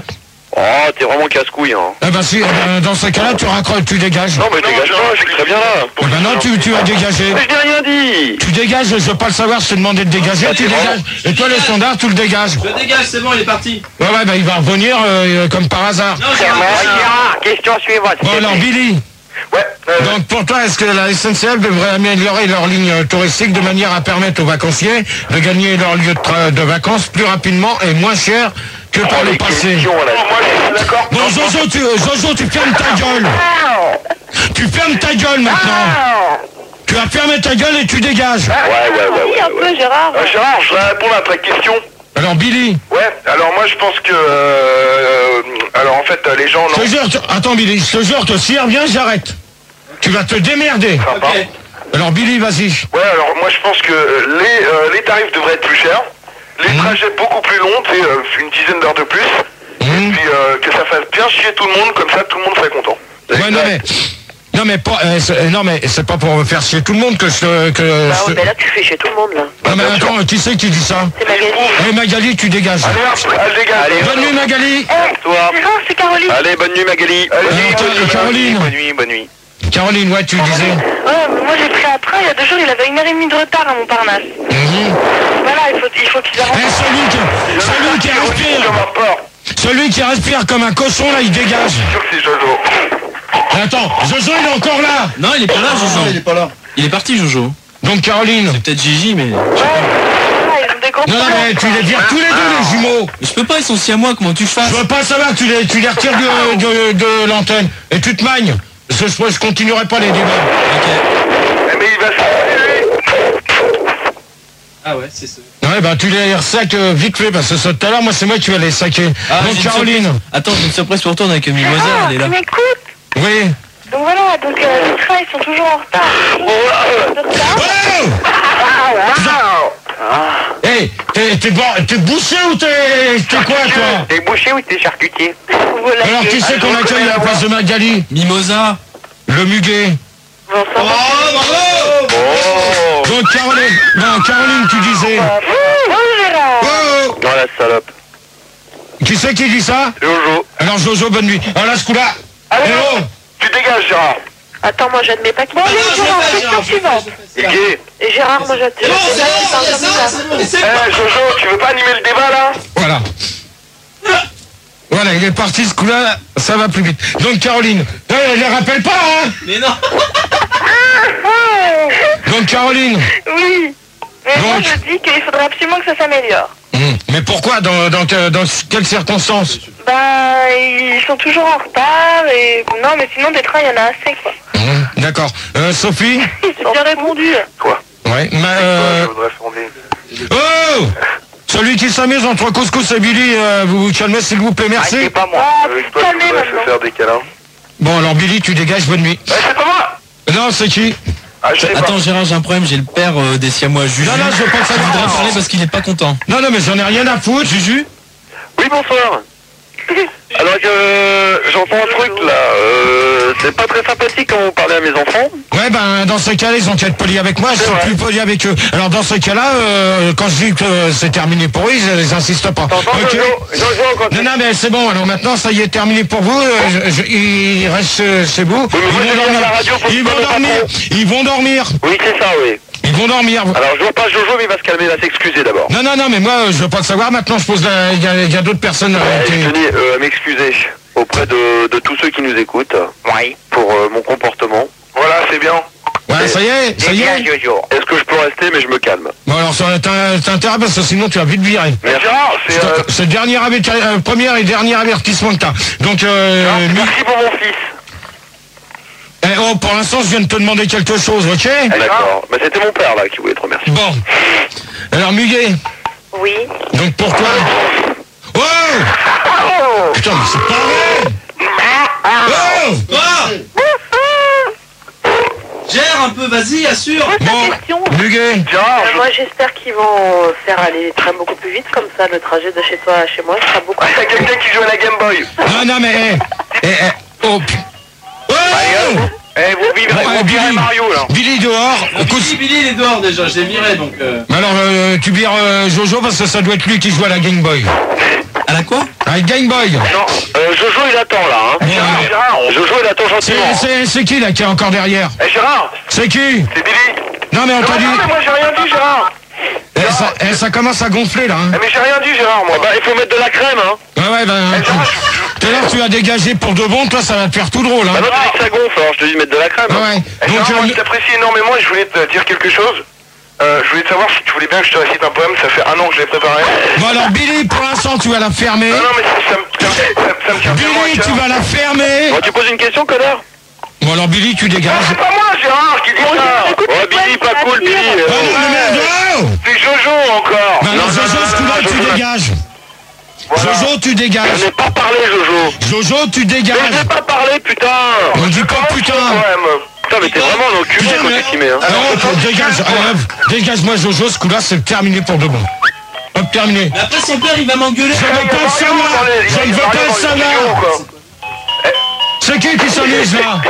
A: Oh, t'es vraiment casse-couille, hein.
B: Eh ben si, eh ben, dans ce cas-là, tu raccroches, tu dégages.
A: Non, mais dégage pas, je suis très bien là.
B: Eh ben non, tu, tu vas dégager.
A: Mais je n'ai rien dit.
B: Tu dégages, je veux pas le savoir, je t'ai demandé de dégager,
A: Ah,
B: tu
A: c'est
B: dégages. Et toi, le standard, tu le dégages.
E: Je dégage, c'est bon, il est parti.
B: Ouais, ouais, bah il va revenir euh, comme par hasard.
E: Non,
F: Gérard, Gérard, question suivante.
B: Bon, alors, Billy.
D: Ouais. euh,
B: Donc pour toi, est-ce que la S N C F devrait améliorer leur ligne touristique de manière à permettre aux vacanciers de gagner leur lieu de, tra- de vacances plus rapidement et moins cher que par
A: Oh,
B: le
A: les
B: passé?
A: questions, là.
D: moi, je suis d'accord.
B: Bon, Jojo, tu, Jojo, tu fermes ta gueule. Tu fermes ta gueule maintenant. Tu vas fermer ta gueule et tu dégages.
A: Ouais, ouais, ouais,
C: Oui,
A: ouais.
C: un peu, Gérard.
D: Euh, Gérard, je vais répondre à ta question.
B: Alors Billy,
D: Ouais, alors moi je pense que... euh, alors en fait, les gens...
B: je
D: Non.
B: te jure, tu- attends Billy, je te jure que s'il revient, j'arrête. Tu vas te démerder.
D: Sympa.
E: Ok.
B: Alors Billy, vas-y.
D: Ouais, alors moi je pense que euh, les, euh, les tarifs devraient être plus chers, les trajets beaucoup plus longs, tu sais, euh, une dizaine d'heures de plus, et
B: Mmh.
D: puis euh, que ça fasse bien chier tout le monde, comme ça tout le monde serait content.
B: Ouais, non mais... Non mais pas, euh, c'est- non mais c'est pas pour faire chier tout le monde que je... Que
C: Bah
B: je-
C: ouais, ben là, tu fais chez tout le monde, là.
B: Non mais attends, qui c'est qui dit ça?
C: C'est Magali.
B: Eh Magali, tu dégages.
D: Allez hop, elle dégage.
A: Allez,
B: Bonne nuit Magali.
A: Toi.
C: Gérard, c'est Caroline.
A: Allez, bonne nuit Magali.
D: Allez,
B: Euh, Car- Caroline.
A: Bonne nuit, bonne nuit.
B: Caroline, ouais, tu disais.
C: Ouais, mais moi, j'ai pris un train, il y a deux jours, il avait une heure et demie de retard à Montparnasse.
B: Mhm.
C: Voilà, il faut, il faut qu'ils
B: Eh,
C: arrêtent.
B: celui qui, celui qui
D: Comme
B: respire,
D: un porc.
B: celui qui respire comme un cochon là, il dégage.
D: Je suis sûr que c'est Jojo.
B: Attends, Jojo il est encore là.
E: Non, il est pas là, Jojo. Il est pas là. Il est parti, Jojo.
B: Donc Caroline.
E: C'est peut-être Gigi, mais...
C: Ouais, voilà, ils ont des gros
B: Non, non,
C: problèmes.
B: mais tu les vires tous les deux les jumeaux.
E: Mais je peux pas, ils sont si à moi, comment tu fasses?
B: Je veux pas savoir, tu les, tu les retires de, de, de l'antenne. Et tu te magnes. Je, je, je continuerai pas les débats.
E: Ok.
D: Eh, mais il va se...
E: Ah ouais, c'est ça.
B: Ouais, bah tu les ressacs euh, vite fait, parce que ça, tout à l'heure, moi c'est moi qui vais les saquer.
E: Ah,
B: Donc
E: j'ai une
B: Caroline.
E: surprise. Attends, j'ai une surprise pour toi, on a que Mimosa,
C: Ah,
E: elle est
C: tu
E: là.
C: m'écoutes.
B: Oui.
C: Donc voilà, donc euh, les trains, ils sont toujours en retard. De retard.
B: Oh hey, t'es, t'es, bon, t'es bouché ou t'es, t'es quoi toi?
F: T'es bouché ou t'es charcutier?
C: Voilà.
B: Alors qui c'est qu'on accueille à la place de Magali?
E: Mimosa.
B: Le muguet.
C: Bon, ça va.
A: Oh.
B: Donc Caroline, non, Caroline tu disais.
C: Oh, Gérard.
B: Oh,
A: Dans la salope.
B: qui c'est qui dit ça?
A: Jojo.
B: Alors Jojo, bonne nuit. Alors là ce coup-là.
D: Allez,
B: Eh oh,
D: tu dégages, Gérard.
C: Attends, moi, j'admets pas qu'il... Bon, allez,
E: non, je
C: Gérard,
E: le fais,
C: question
E: Gérard, je le
C: suivante.
A: C'est gay.
C: Et Gérard, moi, j'admets...
E: Non, c'est bon, c'est ça, c'est bon,
D: Eh,
E: c'est bon.
D: Jojo, tu veux pas animer le débat, là?
B: voilà. Voilà, il est parti ce coup-là, ça va plus vite. Donc Caroline, eh, les rappelle pas, hein?
E: Mais non.
B: Donc Caroline.
C: Oui. Mais moi,
B: Donc.
C: je dis qu'il faudrait absolument que ça s'améliore.
B: Hum, Mais pourquoi? Dans, dans, que- dans quelles circonstances?
C: Bah, ils sont toujours en retard et... Non, mais sinon, des trains, il y en a assez, quoi.
B: Hum, D'accord. Euh, Sophie?
C: J'ai bien répondu.
D: Quoi?
B: Ouais. Ma, euh,
D: Je voudrais fonder.
B: Oh! Celui qui s'amuse entre Couscous et Billy, euh, vous vous calmez s'il vous plaît,
F: Ah, c'est
B: merci.
F: pas moi.
C: Ah,
D: Euh,
C: faut se calmer,
D: je voudrais se
C: maintenant.
D: faire des câlins.
B: Bon alors Billy, tu dégages, bonne nuit.
D: Eh, c'est pas moi!
B: Non, c'est qui?
D: Ah, je sais pas.
E: Attends, Gérard, j'ai un problème, j'ai le père euh, des Siamois, Juju.
B: Non, non, je veux pas
E: qui
B: savoir.
E: voudrait parler parce qu'il est pas content.
B: Non, non, mais j'en ai rien à foutre, Juju.
A: Oui, bonsoir. Alors que j'entends un truc là, euh, c'est pas très sympathique quand vous parlez à mes enfants.
B: Ouais, ben dans ce cas-là, ils ont qu'à être polis avec moi, je suis
A: vrai.
B: plus poli avec eux. Alors dans ce cas-là, euh, quand je dis que c'est terminé pour eux, ils, ils insistent pas.
A: T'entends,
B: Ok.
A: Jojo? Jojo, quand
B: Non, non, mais c'est bon, alors maintenant, ça y est, terminé pour vous. euh, je- je- ils restent euh, chez vous.
A: Oui, mais moi,
B: Ils
A: je
B: vont
A: viens à la
B: dormir.
A: radio pour
B: Ils
A: pas
B: vont
A: le
B: dormir.
A: patron.
B: Ils vont dormir.
A: Oui, c'est ça, oui.
B: Ils vont dormir.
A: Alors je vois pas Jojo, mais il va se calmer, il va s'excuser d'abord.
B: Non, non, non, mais moi, je veux pas le savoir. Maintenant, je pose la... Il y a, il y a d'autres personnes euh,
A: Euh,
B: qui...
A: je tenais euh, à m'excuser auprès de, de tous ceux qui nous écoutent
F: Oui.
A: pour euh, mon comportement.
D: Voilà, c'est bien.
B: Ouais, ça y est, ça y
F: Bien,
B: est.
F: Jojo.
A: Est-ce que je peux rester, mais je me calme.
B: Bon, alors, ça t'as t'as intérêt parce que sinon, tu vas vite virer.
D: Mais Gérard, c'est... euh,
B: C'est le dernier averti- euh, premier et dernier avertissement que t'as. Donc, euh,
A: Ah,
B: mi-
A: merci pour mon fils.
B: eh, oh, pour l'instant, je viens de te demander quelque chose, ok?
A: D'accord. Mais c'était mon père là qui voulait te remercier.
B: Bon. Alors, Muguet,
C: Oui.
B: donc pourquoi? Oh! Putain, mais c'est pas vrai! Oh!
E: Quoi? Gère un peu, vas-y, assure.
B: Bon,
C: question.
B: Muguet,
D: Gérard,
C: Euh, moi, j'espère qu'ils vont faire aller les trains beaucoup plus vite, comme ça, le trajet de chez toi à chez moi sera beaucoup
D: il y a quelqu'un qui joue à la Game Boy.
B: non, non, mais, eh, eh, eh, oh, pu- oh!
D: Eh, Eh, vous vivez,
B: Ouais,
D: vous virez
B: Billy.
D: Mario, là.
B: Billy dehors. Écoute,
E: Billy, Billy, il est dehors déjà, je l'ai viré donc. Euh...
B: mais alors, euh, tu vires euh, Jojo parce que ça doit être lui qui joue à la Game Boy.
E: À la quoi?
B: À la Game Boy.
A: Non, euh, Jojo il attend là. Hein.
B: Ouais.
D: Gérard, on-
A: Jojo il attend
B: C'est,
A: gentiment.
B: c'est, c'est qui là qui est encore derrière?
D: Eh, Gérard,
B: C'est qui?
D: c'est Billy.
B: Non mais on
D: Non,
B: t'a dit.
D: non, mais moi, j'ai rien dit, Gérard.
B: Eh, ça, eh, ça commence à gonfler là. Hein.
D: Eh, mais j'ai rien dit, Gérard, moi.
A: Bah il faut mettre de la crème hein.
B: Ouais ouais ben.
D: Eh, Gérard,
B: Tout à l'heure tu as dégagé pour de bon, toi ça va te faire tout drôle.
A: Bah
B: Hein.
A: non tu dis que ça gonfle alors je te dis de mettre de la crème.
B: Ouais
A: Hein.
B: ouais.
D: Eh,
B: Donc
D: Gérard, moi,
B: euh,
D: je t'apprécie énormément et je voulais te dire quelque chose. Euh, je voulais te savoir si tu voulais bien que je te récite un poème, ça fait un an que je l'ai préparé.
B: bon alors Billy, pour l'instant tu vas la fermer.
D: Non, non, mais ça, ça me tient, ça, ça me tient tellement à
B: Billy,
D: cœur.
B: tu vas la fermer.
A: Bon, tu poses une question connard.
B: Bon alors Billy, tu
D: Ah,
B: dégages.
D: c'est pas moi, Gérard, qui dit ça.
C: écoute,
A: Oh Billy pas
C: la
A: cool
C: tire.
A: Billy.
B: Oh non mais merde, oh
D: C'est Jojo encore.
B: Ben non,
A: non,
B: Jojo,
A: non,
B: ce
A: non,
B: coup-là,
A: non,
B: tu
A: Jojo.
B: dégages.
D: Voilà.
B: Jojo, tu
A: Je
B: dégages.
A: n'ai pas parlé Jojo.
B: Jojo, tu
A: Mais je
B: dégages.
A: n'ai pas parlé putain.
B: On dit pas putain.
D: Poème.
A: Putain mais t'es vraiment l'enculé
B: Putain,
A: quand
B: mais-
A: tu t'y mets hein.
B: Non, tu dégage. Allez, hop, dégage-moi Jojo, ce coup-là, c'est terminé pour de bon. Hop, terminé.
E: Mais après son père il va m'engueuler.
B: Je ne veux pas le savoir. Je ne veux pas le savoir. C'est qui qui s'amuse là?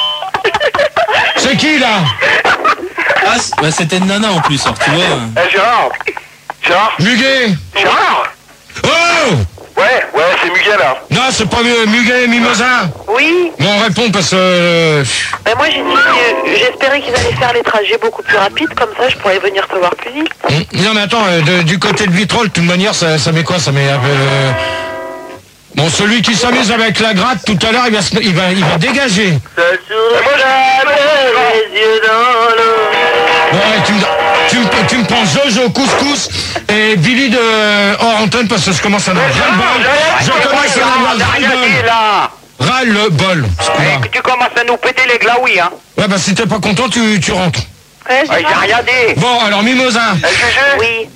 B: C'est qui là?
E: Ah, c'est- bah, c'était une nana en plus, alors tu vois.
D: Eh, Gérard. Gérard.
B: Muguet.
D: Gérard.
B: Oh!
D: Ouais, ouais, c'est Muguet là.
B: Non, c'est pas Mu- Muguet, Mimosa.
C: Oui,
B: Bon, on répond parce que... euh,
C: ben moi j'ai dit que j'espérais qu'ils allaient faire les trajets beaucoup plus rapides, comme ça je pourrais venir te voir plus vite.
B: Hmm, non mais attends, euh, de- du côté de Vitrolles, de toute manière, ça, ça met quoi? Ça met un peu... euh, Bon, celui qui s'amuse avec la gratte, tout à l'heure, il va, se- il va, il va dégager.
D: Et moi, je...
B: Bon, ouais, tu, me, tu, me, tu me prends Jojo Couscous et Billy de hors antenne parce que je commence à en avoir ras-le-bol. Je commence à en avoir ras-le-bol.
F: là.
B: Ras-le-bol, ce coup-là.
F: Eh, tu commences à nous péter les glaouis, hein.
B: Ouais, bah si t'es pas content, tu, tu rentres.
C: Ouais,
F: Ah, j'ai rien dit.
B: Bon, alors Mimosa.
D: Eh, G G.
C: Oui.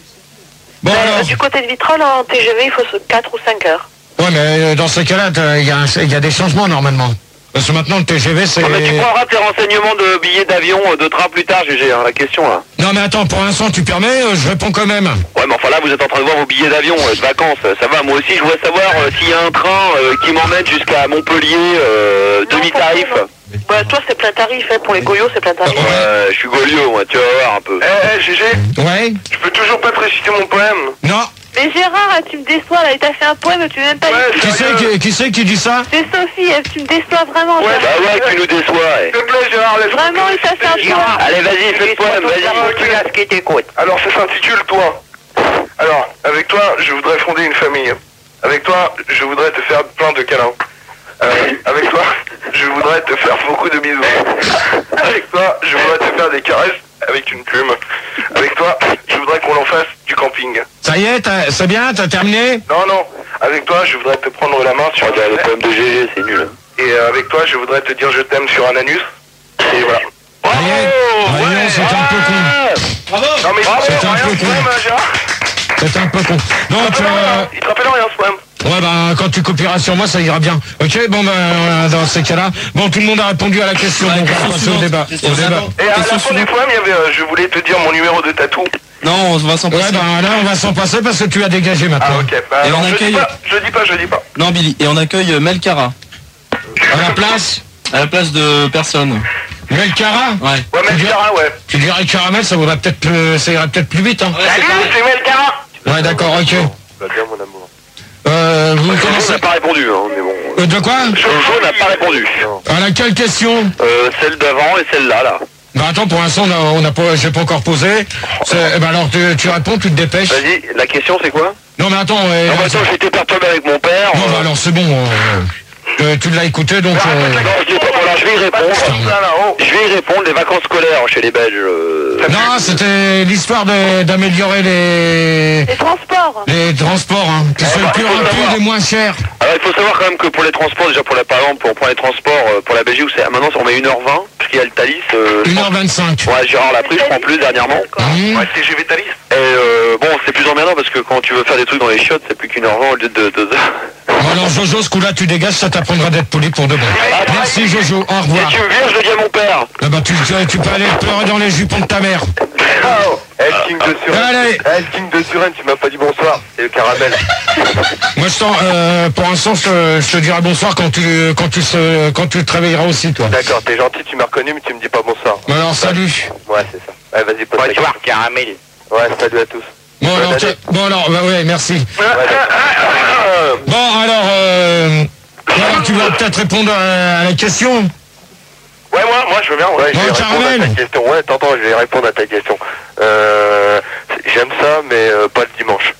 B: Bon,
C: Ben,
B: alors...
C: du côté de Vitrolles, en T G V, il faut quatre ou cinq heures.
B: Ouais, mais euh, dans ces cas-là, t'as- il y, a un- il y a des changements normalement. Parce que maintenant, le T G V, c'est...
A: Ah, mais tu prendras tes renseignements de billets d'avion, euh, de train plus tard G G hein, la question là.
B: Non, mais attends, pour l'instant, tu permets, euh, je réponds quand même.
A: Ouais mais enfin là vous êtes en train de voir vos billets d'avion euh, de vacances, ça va, moi aussi je voudrais savoir euh, s'il y a un train euh, qui m'emmène jusqu'à Montpellier, euh,
C: Non,
A: demi-tarif.
C: pas vraiment. Bah, toi, c'est plein tarif, hein. Pour les goyots, c'est plein tarif.
B: Ouais.
A: Euh, je suis Goliot moi, tu vas voir un peu.
D: Eh, eh, G G.
B: Ouais?
D: Je peux toujours pas te réciter mon poème.
B: Non.
C: Mais Gérard, tu me déçois, là. Il t'a fait un poème, tu veux même pas
D: Ouais,
C: dire.
B: Qui c'est
D: sérieux.
B: qui, qui, c'est qui dit ça?
C: C'est Sophie, elle, tu me déçois vraiment.
D: Ouais,
C: Gérard.
A: Bah ouais, tu nous déçois. Ouais.
D: S'il te plaît, Gérard, laisse-moi
C: Vraiment,
D: te
C: il t'a fait un
D: réciter.
C: poème.
A: Allez vas-y, fais le poème, vas-y.
F: Tu laisses qui t'écoute.
D: Alors, ça s'intitule Toi. Alors, avec toi, je voudrais fonder une famille. Avec toi, je voudrais te faire plein de câlins. Euh, avec toi, je voudrais te faire beaucoup de bisous. Avec toi, je voudrais te faire des caresses avec une plume. Avec toi, je voudrais qu'on en fasse du camping.
B: Ça y est, t'as- c'est bien, t'as terminé?
D: Non, non. Avec toi, je voudrais te prendre la main sur un
A: Regarde le poème de G G, c'est nul.
D: Et euh, avec toi, je voudrais te dire je t'aime sur un anus. Et voilà.
B: Ça y est? Bah, dis donc, c'est un peu con.
E: Bravo.
D: Non mais
B: c'est
D: il te
B: un
D: rappelle
B: peu
D: rien ce
B: con.
D: poème, hein, Gérard.
B: C'est un peu con. Donc,
D: Il te rappelle
B: euh,
D: rien, il te rappelle rien ce poème.
B: ouais, bah, quand tu copieras sur moi, ça ira bien. Ok, bon, bah, euh, dans ces cas-là, bon, tout le monde a répondu à la question,
E: Ouais,
B: donc on va
E: question
B: passer au
E: suivante.
B: débat.
E: Question
B: Au débat.
E: suivante.
D: Et à la
E: Question
D: fin du
E: suivante.
D: poème, il y avait euh, je voulais te dire mon numéro de tatou.
E: Non, on va s'en
B: Ouais,
E: passer.
B: bah, là, on va s'en passer parce que tu as dégagé
D: Ah
B: maintenant.
D: ok, bah,
E: Et
D: alors,
E: on
D: je dis
E: accueille-
D: pas, je dis pas, je dis pas.
E: Non, Billy. Et on accueille euh, Melkara.
B: À la place,
E: À la place de personne.
B: Melkara.
E: Ouais.
D: Ouais, mais Cara, ouais.
B: Tu dirais caramel, ça vaudrait peut-être plus, ça irait peut-être plus vite, hein.
D: Salut, c'est Melkara.
B: Ouais, d'accord, ok.
D: Bah bien mon amour.
B: Euh, vous
A: Jojo
B: commencez...
A: n'a pas répondu, hein, mais bon.
B: Euh, de quoi?
A: Jojo n'a pas répondu.
B: À laquelle question?
A: Euh, celle d'avant et celle-là, là.
B: Bah attends, pour l'instant, on a, on a pas, j'ai pas encore posé. C'est- eh ben alors, tu, tu réponds, tu te dépêches.
A: Vas-y, la question c'est quoi?
B: Non, mais attends, ouais,
A: Non, mais
B: euh,
A: attends, j'étais perturbé avec mon père.
B: non,
A: euh,
B: bah alors c'est bon. euh, euh, tu l'as écouté, donc... euh,
A: Non, je dis pas, voilà, je vais y
D: Pas de
A: répondre.
D: ça là, oh.
A: Je vais y répondre, les vacances scolaires chez les Belges. euh,
B: Non, c'était l'histoire de- d'améliorer les...
C: Les transports.
B: les transports, hein, qui soient
A: bah,
B: plus
A: faut savoir.
B: rapides et moins chers.
A: Alors il faut savoir quand même que pour les transports, déjà pour la, par exemple, on prend les transports euh, pour la Belgique, où c'est maintenant on met une heure vingt, parce qu'il y a le Thalys. Euh,
B: une heure vingt-cinq.
A: Ouais, Gérard l'a pris, je prends plus dernièrement.
B: Mmh.
D: Ouais, T G V Thalys.
A: Et euh, bon, c'est plus emmerdant parce que quand tu veux faire des trucs dans les chiottes, c'est plus qu'une heure vingt au lieu de deux heures.
B: Bon, alors Jojo, ce coup-là, tu dégages, ça t'apprendra d'être poli pour de bon. Merci Jojo, au
A: Et
B: revoir.
A: tu me vires, je le dis à mon père.
B: Ah bah, tu, tu, tu peux aller pleurer dans les jupons de ta mère.
D: Oh, El King de Suren.
B: Allez.
D: El King de Suren, tu m'as pas dit bonsoir. C'est le caramel.
B: Moi, je t'en, euh, pour l'instant, je, te- je te dirai bonsoir quand tu, quand tu se, quand tu te réveilleras aussi, toi.
D: D'accord, t'es gentil, tu m'as reconnu, mais tu me dis pas bonsoir.
B: Bon, alors, salut.
D: Ouais, c'est ça. Ouais, vas-y, pose ta
F: Bonsoir,
D: question.
F: caramel.
D: Ouais, salut à tous.
B: Bon,
D: Ouais,
B: alors,
D: allez.
B: tu- bon, alors, bah, ouais, merci.
D: Ouais, d'accord.
B: Bon, alors, euh, alors, tu vas peut-être répondre à, à la question.
D: Ouais, moi, moi, je veux bien. Ouais, je
B: Bon,
D: vais répondre
B: caramel.
D: à ta question. Ouais, t'entends, je vais répondre à ta question. Euh, j'aime ça, mais euh, pas le dimanche.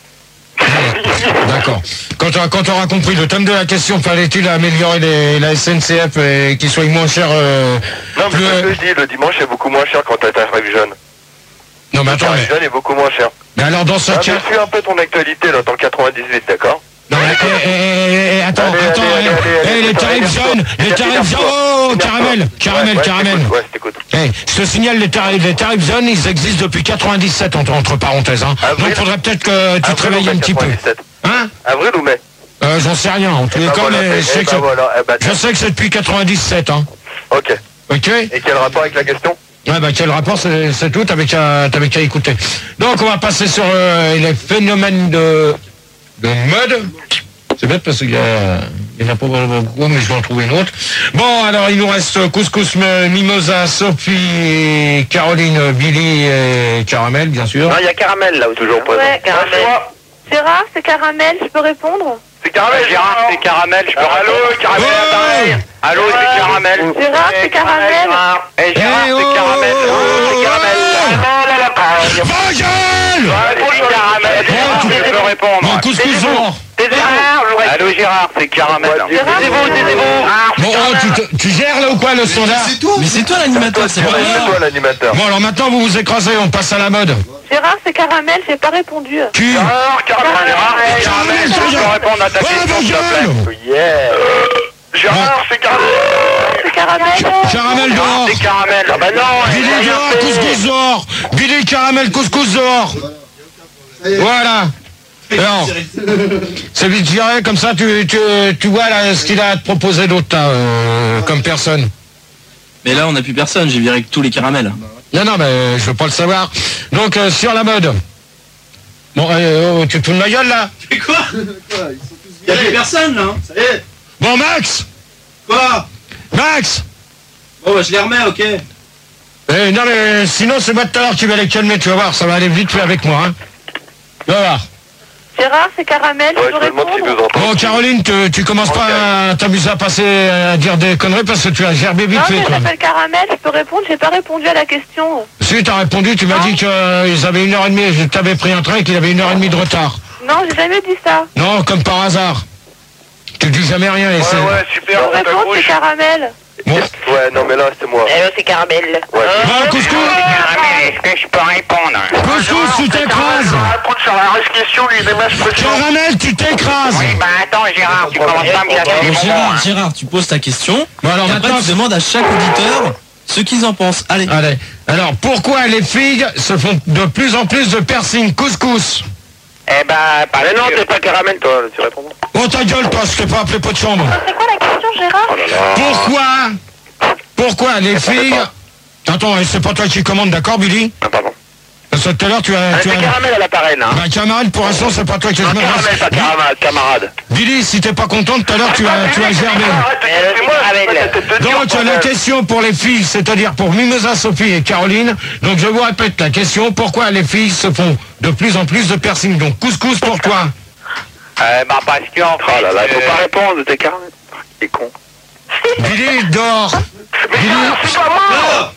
B: D'accord. Quand tu quand auras compris le thème de la question, fallait-il améliorer les, la S N C F et qu'il soit moins cher euh,
D: Non, mais
B: plus-
D: c'est ce que je dis, le dimanche est beaucoup moins cher quand t'as ta tarif jeune.
B: Non, mais
D: Le
B: attends,
D: tarif
B: mais,
D: jeune est beaucoup moins cher.
B: mais alors dans ce
D: Ah,
B: cas...
D: mais suis un peu ton actualité, là, dans le quatre-vingt-dix-huit, d'accord?
B: Non, mais, eh, eh, eh, eh, attends,
D: Allez,
B: attends,
D: allez,
B: eh,
D: allez, allez,
B: eh,
D: allez,
B: les
D: c'est
B: tarifs
D: énerve-toi.
B: jaunes, les tarifs
D: Énerve-toi.
B: jaunes, oh,
D: Énerve-toi.
B: caramel, caramel,
D: Ouais, ouais,
B: caramel.
D: je t'écoute, ouais, je t'écoute.
B: Eh, je te signale, les tarifs, les tarifs jaunes, ils existent depuis quatre-vingt-dix-sept, entre, entre parenthèses. Hein.
D: Avril.
B: Donc, faudrait peut-être que tu te
D: Avril ou
B: réveilles
D: mai
B: un petit peu.
D: quatre-vingt-dix-sept?
B: Hein
D: Avril ou mai?
B: euh, J'en sais rien, en tous les
D: Bah
B: cas,
D: voilà,
B: mais
D: eh,
B: je sais
D: eh
B: que
D: bah
B: c'est-
D: voilà, eh bah,
B: je sais que c'est depuis quatre-vingt-dix-sept. Hein.
D: ok.
B: Ok.
D: Et quel rapport avec la question?
B: Ouais, bah, quel rapport, c'est c'est tout, t'avais qu'à t'avais qu'à écouter. Donc, on va passer sur euh, les phénomènes de, de mode. C'est bête parce qu'il y, a- il y en a pas beaucoup, mais je vais en trouver une autre. Bon, alors, il nous reste Couscous, M- Mimosa, Sophie, Caroline, Billy et Caramel, bien sûr.
A: Non, il y a Caramel là, toujours présent.
C: Ouais, caramel. Gérard, c'est caramel, je peux répondre?
D: C'est caramel,
F: Gérard, c'est caramel. Je peux
D: Alors, allô,
F: répondre.
D: caramel,
B: Oh
D: appareil.
F: Allô, c'est caramel.
C: Gérard, c'est caramel.
F: Eh, Gérard,
B: Eh, oh,
F: c'est caramel.
B: oh,
F: C'est
B: oh,
F: caramel.
B: oh,
F: Caramel à l'appareil.
B: Va, gueule
F: C'est caramel.
B: Oh, tu-
F: Je peux répondre.
B: Bon, Couscous, bon.
F: C'est Gérard. Allô, Gérard, c'est caramel.
C: Gérard,
F: Taisez-vous, taisez-vous.
B: Bon, oh, tu, te- tu gères là ou quoi le standard?
E: C'est toi Mais c'est toi l'animateur, c'est pas
D: C'est
E: moi.
D: toi l'animateur.
B: Bon, alors maintenant, vous vous écrasez, on passe à la mode.
C: Gérard, c'est caramel, j'ai pas répondu.
B: Cul.
D: Alors, caramel,
F: Gérard, c'est
B: Caramel,
F: caramel. Je peux répondre à ta
B: Ouais,
F: question,
B: va,
F: s'il te plaît.
B: gueule.
D: Yeah. Gérard, c'est caramel.
C: C'est caramel.
B: Caramel dehors.
F: C'est caramel. Ah bah non.
B: Billy
F: j'ai rien
B: dehors,
F: fait.
B: couscous dehors. Billy, caramel, couscous dehors. Voilà. Alors, c'est vite viré, comme ça tu, tu, tu vois là, ce qu'il a à te proposer d'autre là, euh, comme personne.
E: Mais là, on n'a plus personne, j'ai viré que tous les caramels.
B: Non, non, mais je veux pas le savoir. Donc, euh, sur la mode. Bon, euh, oh, tu te fous de ma gueule là?
E: Mais quoi Y'a plus personne là. Ça y est.
B: Bon, Max.
E: Quoi
B: Max.
E: Bon, bah, je les remets, ok.
B: Eh, non, mais sinon, c'est moi tout à l'heure qui va les calmer, tu vas voir, ça va aller vite fait avec moi. Hein. Tu vas voir.
C: Gérard, c'est caramel,
D: Ouais,
C: je peux
D: je me demande s'il nous
C: répondre?
D: entend.
B: Bon, Caroline, tu, tu commences pas à t'amuser à passer à dire des conneries parce que tu as gerbé vite
C: Non,
B: fait,
C: mais
B: quoi.
C: j'appelle caramel, je peux répondre, j'ai pas répondu à la question.
B: Si, t'as répondu, tu m'as dit qu'ils avaient une heure et demie, je t'avais pris un train et qu'il avait une heure et demie de retard.
C: Non, j'ai jamais dit ça.
B: Non, comme par hasard. Tu dis jamais rien et
D: Ouais,
B: c'est...
D: ouais,
C: Je
D: super,
C: peux
D: on
C: répondre, c'est
D: t'accroche.
C: caramel.
B: Bon,
D: Ouais, non, mais là, c'est moi.
F: Allô, c'est caramel.
D: Ouais.
B: bon, couscous,
F: Caramel, est-ce que je peux répondre?
B: couscous, tu t'écrases.
D: Prendre sur la question, lui, des matchs précédents.
B: Caramel, tu t'écrases.
F: Oui, bah attends, Gérard, tu commences pas à me casser les
E: Bon,
F: bonbons.
E: Gérard,
F: hein.
E: Gérard, tu poses ta question.
B: Bon, alors
E: et après,
B: maintenant...
E: tu demandes à chaque auditeur ce qu'ils en pensent. Allez.
B: Allez, alors, pourquoi les filles se font de plus en plus de piercing? Couscous.
F: Eh ben, parce
A: Mais non,
F: que-
A: t'es pas Caramel, toi, tu réponds.
B: Oh, ta gueule, toi, je t'ai pas appelé pot de chambre.
C: C'est quoi la question, Gérard?
B: Pourquoi Pourquoi les filles... Attends, c'est pas toi qui commande, d'accord, Billy?
A: Ah, pardon.
B: Parce que tout à l'heure, tu as...
A: Ah,
B: tu
A: c'est
B: as...
A: Caramel à l'appareil, là.
B: Bah, camarade, pour l'instant, c'est pas toi qui
A: Non,
B: je
A: Caramel,
B: m'adresse.
A: pas camarade, camarade.
B: Billy, si t'es pas content, tout à l'heure, tu as, tu as gerbé.
A: C'est moi,
B: Donc, la question pour les filles, c'est-à-dire pour Mimosa, Sophie et Caroline. Donc, je vous répète la question. Pourquoi les filles se font de plus en plus de piercing? Donc, couscous pour toi.
F: Euh, bah parce que en fait...
A: Oh là là, faut
F: euh,
A: pas répondre, t'es Caramel. Il est con.
B: Billy, dehors. Billy,
D: C'est pas moi.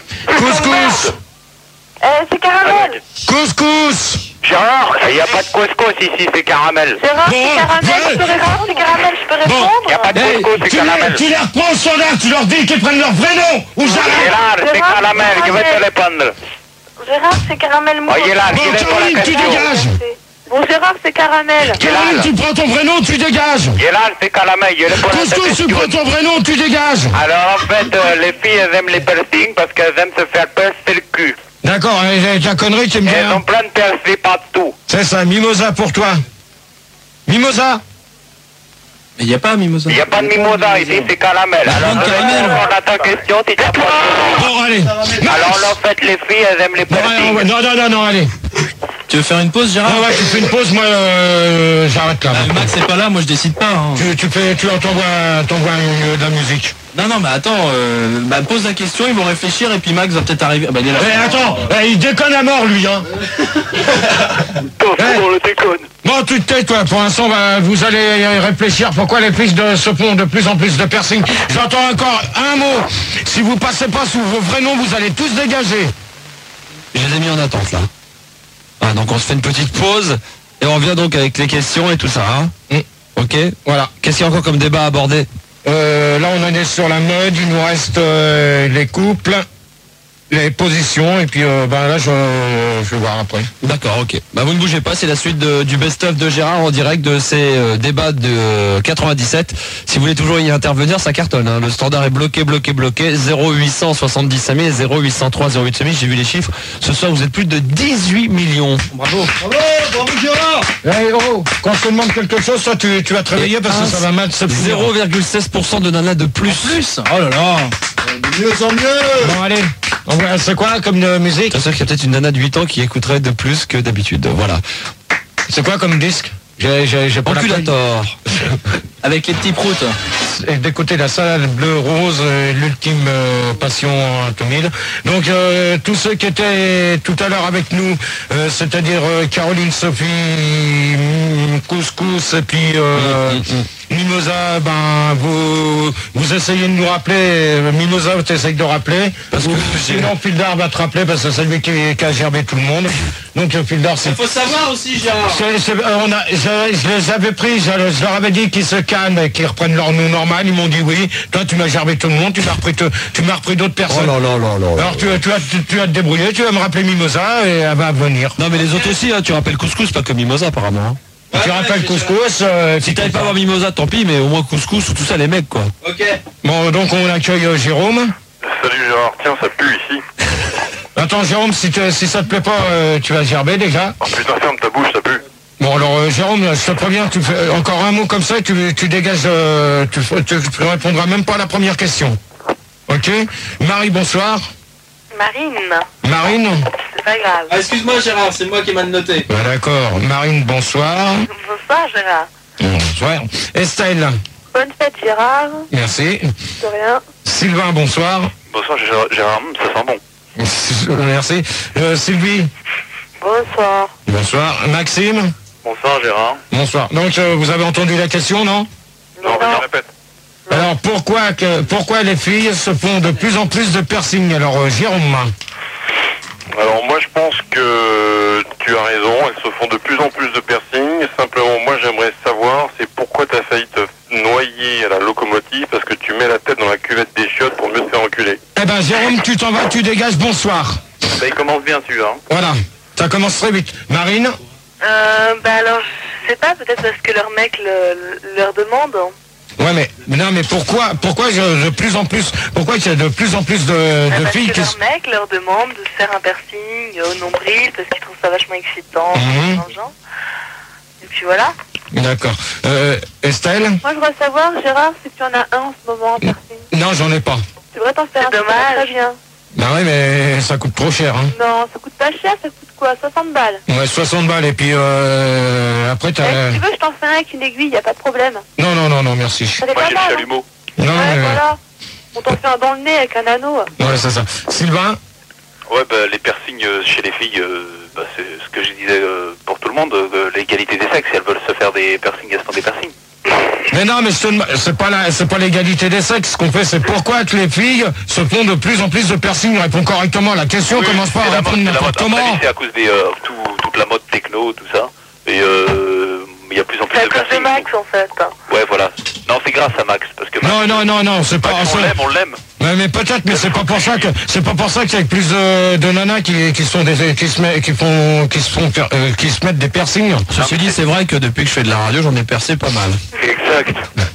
B: couscous.
C: Euh, c'est caramel.
B: Couscous.
F: Gérard, il n'y a pas de couscous ici, c'est caramel.
C: Gérard,
B: Bon,
C: c'est caramel,
B: ouais.
C: je peux répondre, c'est caramel, je peux
B: Bon.
F: Il n'y a
C: répondre.
F: pas de
B: Hey,
F: couscous, c'est
B: tu, les,
F: caramel.
B: tu les reprends au standard, tu leur dis qu'ils prennent leur vrai nom. Ou j'arrête.
F: Gérard, c'est
C: Gérard,
F: caramel, je vais te répondre.
C: Gérard, c'est caramel mou.
F: Oh, Gérard,
B: Bon,
F: je vais pour la
B: Caroline, tu
F: question.
B: dégages.
C: Bon, Gérard, c'est caramel.
B: Caroline, tu prends ton vrai nom, tu dégages.
F: Gérard, c'est caramel, je vais pour la
B: Couscous, tu
F: question.
B: prends ton vrai nom, tu dégages.
F: Alors en fait, euh, les filles, elles aiment les piercings parce qu'elles aiment se faire percer le cul.
B: D'accord, et ta connerie, tu me dis...
F: Elles ont plein de piercings partout.
B: C'est ça, Mimosa pour toi. Mimosa.
E: Mais il n'y a pas Mimosa.
F: Il n'y a pas de mimosa ici, c'est caramel. Alors,
E: de caramel.
F: on a ta question, tu t'as pas.
B: Bon, allez.
F: Alors, là, en fait, les filles, elles aiment les
B: Bon, allez, on va-
F: persils.
B: non, non, non, non, allez.
E: Tu veux faire une pause, Gérard?
B: Ah ouais, tu fais une pause, moi, euh, j'arrête là.
E: Ah, Max c'est pas là, moi je décide pas. Hein.
B: Tu, tu fais, tu t'envoies, t'envoies une- de la musique.
E: Non, non, mais attends, euh, bah, pose la question, ils vont réfléchir et puis Max va peut-être arriver. Ah, bah, il est là.
B: Eh, attends, eh, il déconne à mort, lui, hein.
A: On le déconne.
B: Bon, tu te tais, toi. Pour l'instant, bah, vous allez réfléchir pourquoi les filles de, se font de plus en plus de piercing. J'entends encore un mot. Si vous passez pas sous vos vrais noms, vous allez tous dégager.
G: Je les ai mis en attente là. Ah, donc on se fait une petite pause et on revient donc avec les questions et tout ça. Hein
B: Mm.
G: Ok.
B: Voilà.
G: Qu'est-ce qu'il y a encore comme débat à aborder?
B: Euh, là, on en est sur la mode. Il nous reste euh, les couples, les positions, et puis euh, bah, là, je, je vais voir après.
G: D'accord, ok. Bah vous ne bougez pas, c'est la suite de- du best-of de Gérard en direct de ces euh, débats de euh, quatre-vingt-dix-sept. Si vous voulez toujours y intervenir, ça cartonne. Hein. Le standard est bloqué, bloqué, bloqué. zéro huit cent soixante-dix cinq mille, zéro huit cent trois, zéro huit cinq mille. J'ai vu les chiffres. Ce soir, vous êtes plus de dix-huit millions. Bravo.
B: Eh oh, quand je te demande quelque chose, toi, tu, tu vas te réveiller parce que ça va mal se finir.
G: zéro virgule seize pour cent de nanas de plus.
E: Plus. Oh là là.
B: Bon, allez. On voit- C'est quoi comme euh, musique?
G: C'est sûr qu'il y a peut-être une nana de huit ans qui écouterait de plus que d'habitude. Voilà.
B: C'est quoi comme disque? J'ai, j'ai, j'ai pas la feuille.
G: Enculator.
E: Avec les petits proutes.
B: Et d'écouter la salade bleu rose, euh, l'ultime euh, passion en tout mille. Donc euh, tous ceux qui étaient tout à l'heure avec nous, euh, c'est-à-dire euh, Caroline, Sophie, mm, Couscous et puis euh, Mimosa, ben vous vous essayez de nous rappeler. euh, Mimosa, tu essayes de rappeler.
G: Parce que
B: Ou
G: j'ai-
B: sinon Fildar va te rappeler parce que c'est lui qui, qui a gerbé tout le monde. Donc euh, Fildar, c'est.
E: Il faut savoir aussi, Gérard.
B: C'est- c'est- euh, on a, je, je les avais pris, je, je leur avais dit qu'ils se calment et qu'ils reprennent leur nom normal. Ils m'ont dit oui. Toi, tu m'as gerbé tout le monde, tu m'as repris, te- tu m'as repris d'autres personnes.
G: là là là là.
B: Alors tu, tu, vas, tu, tu vas te débrouiller, tu vas me rappeler Mimosa et elle va venir.
G: Non mais les autres aussi, hein, tu rappelles Couscous, pas comme Mimosa apparemment. Hein.
B: tu rappelles Couscous. Euh,
G: Si t'avais pas à voir Mimosa, tant pis, mais au moins Couscous ou tout ça, les mecs quoi.
E: Ok.
B: Bon, donc on accueille euh, Jérôme.
D: Salut Gérard, tiens, ça pue ici.
B: Attends, Jérôme, si, te- si ça te plaît pas, euh, tu vas gerber déjà.
D: Oh putain, ferme ta bouche, ça pue.
B: Bon, alors euh, Jérôme, je te préviens, tu fais encore un mot comme ça, et tu, tu dégages, euh, tu, tu, tu répondras même pas à la première question. Ok? Marie, bonsoir.
C: Marine,
B: Marine?
C: c'est pas grave.
E: Ah, excuse-moi, Gérard, c'est moi qui ai mal noté.
B: Ah, d'accord. Marine, bonsoir.
C: Bonsoir Gérard.
B: Bonsoir. Estelle,
C: Bonne fête Gérard.
B: merci.
C: De rien.
B: Sylvain, bonsoir.
D: Bonsoir Gérard, Gérard, hum, ça sent bon.
B: Merci. Euh, Sylvie,
C: Bonsoir.
B: bonsoir. Maxime,
D: Bonsoir Gérard.
B: bonsoir. Donc, euh, vous avez entendu la question, non?
D: Non, vas-y, répète.
B: Alors, pourquoi, que, pourquoi les filles se font de plus en plus de piercing? Alors, euh, Jérôme.
D: Alors moi je pense que tu as raison, elles se font de plus en plus de piercing. Simplement moi j'aimerais savoir c'est pourquoi tu as failli te noyer à la locomotive parce que tu mets la tête dans la cuvette des chiottes pour mieux te faire enculer.
B: Eh ben, Jérôme, tu t'en vas, tu dégages, bonsoir.
D: Ça il commence bien celui-là. Hein.
B: Voilà. Ça commence très vite. Marine?
C: Euh, bah alors, je sais pas, peut-être parce que leur mec le, le- leur demande.
B: Ouais, mais, mais non, mais pourquoi, pourquoi je- de plus en plus, pourquoi il y a de plus en plus de,
C: Bah,
B: de
C: parce
B: filles
C: que
B: qui
C: leur
B: se...
C: mec leur demande de se faire un piercing au nombril parce qu'ils trouvent ça vachement excitant.
B: Mhm.
C: dans le genre. Et puis voilà.
B: D'accord. Euh, Estelle?
C: Moi, je voudrais savoir, Gérard, si tu en as un en ce moment en piercing.
B: Non, j'en ai pas.
C: Tu devrais t'en faire un.
H: C'est dommage.
C: Très bien.
B: Bah oui, mais ça coûte trop cher, hein.
C: Non, ça coûte pas cher, ça coûte quoi? soixante balles.
B: Ouais, soixante balles, et puis euh, après
C: Eh,
B: t'as...
C: si tu veux, je t'en fais un avec une aiguille, y a pas de problème.
B: Non, non, non, non, merci.
C: Ça fait
D: Moi
C: pas
D: j'ai le
C: mal. hein.
D: chalumeau.
B: Non,
C: Ouais,
B: mais...
C: voilà. On t'en fait un dans le nez avec un anneau.
B: Ouais, c'est ça. Sylvain?
A: Ouais, bah, les piercings euh, chez les filles, euh, bah, c'est ce que je disais euh, pour tout le monde, euh, l'égalité des sexes, elles veulent se faire des piercings, elles se font des piercings.
B: Mais non, mais je te demande- c'est pas la, c'est pas l'égalité des sexes. Ce qu'on fait, c'est pourquoi que les filles se font de plus en plus de piercings. Réponds correctement à la question.
A: Oui,
B: commence pas
A: c'est
B: à
A: la mode,
B: répondre
A: c'est la
B: n'importe
A: mode. Après,
B: comment.
A: c'est à cause des, euh, tout- toute la mode techno, tout ça. Et euh, il y a plus en plus
C: C'est à
A: de
C: cause de
A: piercings.
C: Max, en fait.
A: Ouais, voilà. Non, c'est grâce à Max, parce que Max,
B: Non, non, non, non, c'est pas.
A: Max, on
B: ça-
A: l'aime, on l'aime.
B: Ouais, mais peut-être, mais c'est pas pour ça que c'est pas pour ça qu'il y a plus de, de nanas qui, qui sont des qui se met, qui font qui se font per- euh, qui se mettent des piercings.
G: Ceci dit, c'est vrai que depuis que je fais de la radio, j'en ai percé pas mal.
A: Exact.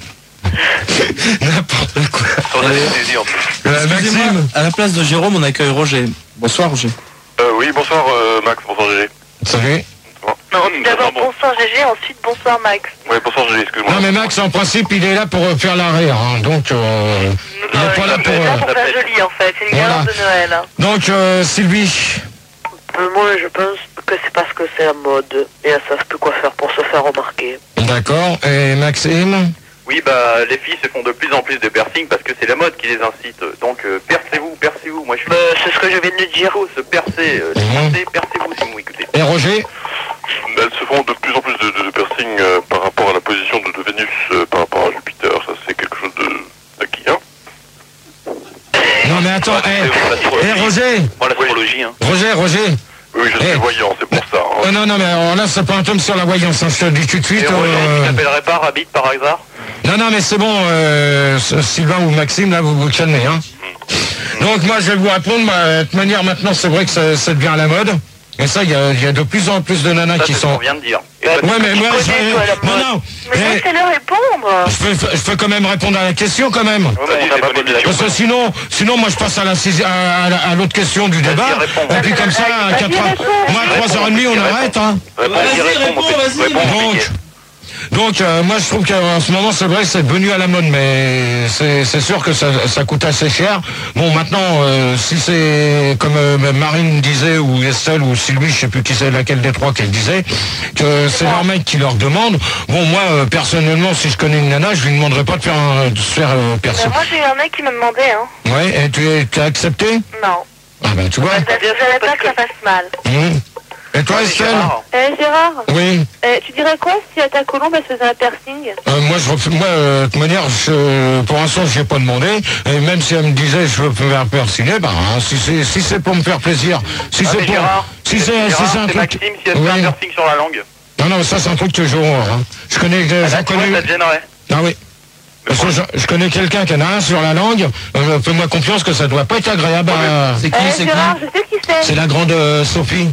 B: N'importe quoi.
A: Sans anesthésie en plus.
B: Euh,
E: Excusez-moi,
B: Maxime.
E: à la place de Jérôme, on accueille Roger. Bonsoir, Roger.
D: Euh, oui, bonsoir euh, Max, bonsoir G G.
B: Salut.
C: Non, d'abord bonsoir Gégé, ensuite bonsoir Max.
D: Ouais, bonsoir Gégé, excuse-moi.
B: Non mais Max, en principe, il est là pour euh, faire l'arrière, hein, donc euh, il n'est pas là pour...
C: Il est là pour
B: euh,
C: faire joli en fait, c'est les
B: Voilà.
C: guirlandes de Noël. Hein.
B: Donc euh, Sylvie,
H: Euh, moi, je pense que c'est parce que c'est la mode et elles savent plus quoi faire pour se faire remarquer.
B: d'accord, et Maxime?
A: Oui, bah les filles se font de plus en plus de piercing parce que c'est la mode qui les incite. Donc euh, percez-vous, percez-vous. Moi je suis...
H: Euh, c'est ce que je viens de dire.
A: Il faut se percer, euh,
B: Mhm.
A: percez, percez-vous si vous m'écoutez.
B: Et Roger?
D: Elles se font de plus en plus de, de, de piercings euh, par rapport à la position de, de Vénus euh, par rapport à Jupiter. Ça, c'est quelque chose de d'acquis, hein.
B: Non mais attends, eh, eh, Roger,
A: Moi l'astrologie, hein.
B: Roger, Roger.
D: Oui, je suis
B: Eh.
D: voyant, c'est pour ça. Hein.
B: Oh, non, non, mais alors là, c'est pas un tome sur la voyance, hein, je te le dis tout de suite.
A: Et Roger,
B: euh,
A: tu t'appellerais pas Rabbit par hasard?
B: Non, non, mais c'est bon, euh, Sylvain ou Maxime, là, vous vous calmez, hein. Donc, moi, je vais vous répondre, bah, de toute manière, maintenant, c'est vrai que ça, ça devient à la mode. Et ça, il y a, il y a de plus en plus de nanas
A: Ça,
B: qui
A: c'est ce qu'on
B: sont...
A: vient de dire. Et
B: Ouais,
A: toi,
B: mais moi,
C: connais,
B: je...
C: toi, la
B: Non,
C: mode.
B: non,
C: Mais
B: eh,
C: laissez-le répondre.
B: je peux, je peux quand même répondre à la question, quand même.
A: Ouais, mais on t'a pas posé la
B: Parce que sinon, sinon, moi, je passe à la sixi- à, à la- à l'autre question du débat.
A: réponds.
B: Et puis, comme ça, à
C: Vas-y,
B: quatre heures,
C: réponds.
B: moi, à trois heures trente, on
A: Réponds.
B: arrête, hein.
A: Réponds,
E: Vas-y,
A: réponds,
E: réponds,
A: mon petit.
E: vas-y.
A: Réponds, mon
B: Donc,
A: petit.
B: donc euh, moi je trouve qu'en ce moment c'est vrai que c'est devenu à la mode, mais c'est c'est sûr que ça, ça coûte assez cher. Bon maintenant euh, si c'est comme euh, Marine disait ou Estelle ou Sylvie, je sais plus qui c'est laquelle des trois qu'elle disait, que c'est leur mec qui leur demande. Bon moi euh, personnellement si je connais une nana, je lui demanderais pas de faire un, de se faire euh, perso.
C: Euh, moi j'ai eu un mec qui me demandait, hein.
B: Ouais, et tu es- tu as accepté?
C: Non.
B: Ah ben tu vois.
C: J'avais pas que ça fasse mal.
B: Mmh. Et toi
A: Ouais,
B: Estelle?
A: Gérard.
C: Eh Gérard,
B: Oui.
C: euh, tu dirais quoi si à ta colombe elle se faisait un piercing?
B: Euh, moi, je refais- moi, euh, de toute manière, je, pour l'instant, je n'ai pas demandé. Et même si elle me disait, je veux me faire persiner, bah, hein, si c'est, si c'est pour me faire plaisir, si
A: Ah,
B: c'est
A: mais
B: pour,
A: Gérard,
B: si c'est,
A: Gérard,
B: si c'est un
A: c'est
B: truc.
A: Maxime si elle te fait
B: Oui.
A: un piercing sur la langue.
B: Non, non, ça, c'est un truc que je horreur, hein. Je connais,
A: Ah,
B: j'en
A: là, tu vois,
B: connais.
A: ça te gênerait.
B: Ah oui. Parce que je, je connais quelqu'un qui en a un sur la langue. Euh, Fais-moi confiance que ça doit pas être agréable. à-
E: C'est qui,
C: Eh
E: c'est qui?
C: Gérard, je sais qui c'est.
B: C'est la grande euh, Sophie.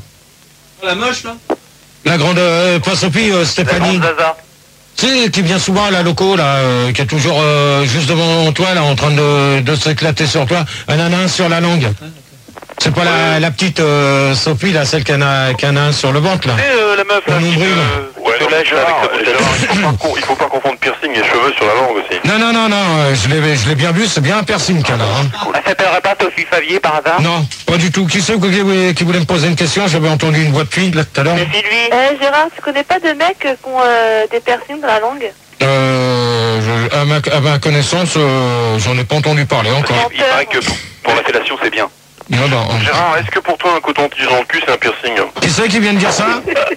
E: La moche, là?
B: La grande, euh, pas Sophie, euh,
A: La
B: Stéphanie.
A: grande Zaza.
B: Tu sais, qui vient souvent à la loco, là, euh, qui est toujours euh, juste devant toi, là, en train de, de s'éclater sur toi. Elle en a un sur la langue. C'est pas la, la petite euh, Sophie, là, celle qui en a, qui en a un sur le ventre, là.
A: Tu sais, euh, la meuf là,
B: Au
A: qui
B: nombril.
A: te-
D: Ouais,
A: te
D: non,
A: lèche
D: Gérard,
A: avec sa bouteille.
D: Gérard, il faut pas con- il faut pas confondre piercing et cheveux sur la langue aussi.
B: Non, non, non, non, euh, je l'ai, je l'ai bien vu, c'est bien un piercing qu'elle a, hein.
F: Elle s'appellerait pas Sophie Favier par hasard?
B: Non, pas du tout. Qui c'est qui, voulait- qui voulait me poser une question? J'avais entendu une voix de fille, là, tout à l'heure.
F: C'est lui.
C: Eh Gérard, tu connais pas de mecs qui ont euh, des piercings dans la langue?
B: Euh, je- à, ma, à ma connaissance, euh, j'en ai pas entendu parler encore.
A: Il paraît que pour la fellation, c'est bien.
B: Non, non.
D: Gérard, est-ce que pour toi un coton-tige dans le cul c'est un piercing?
B: Qui c'est qui vient de dire ça?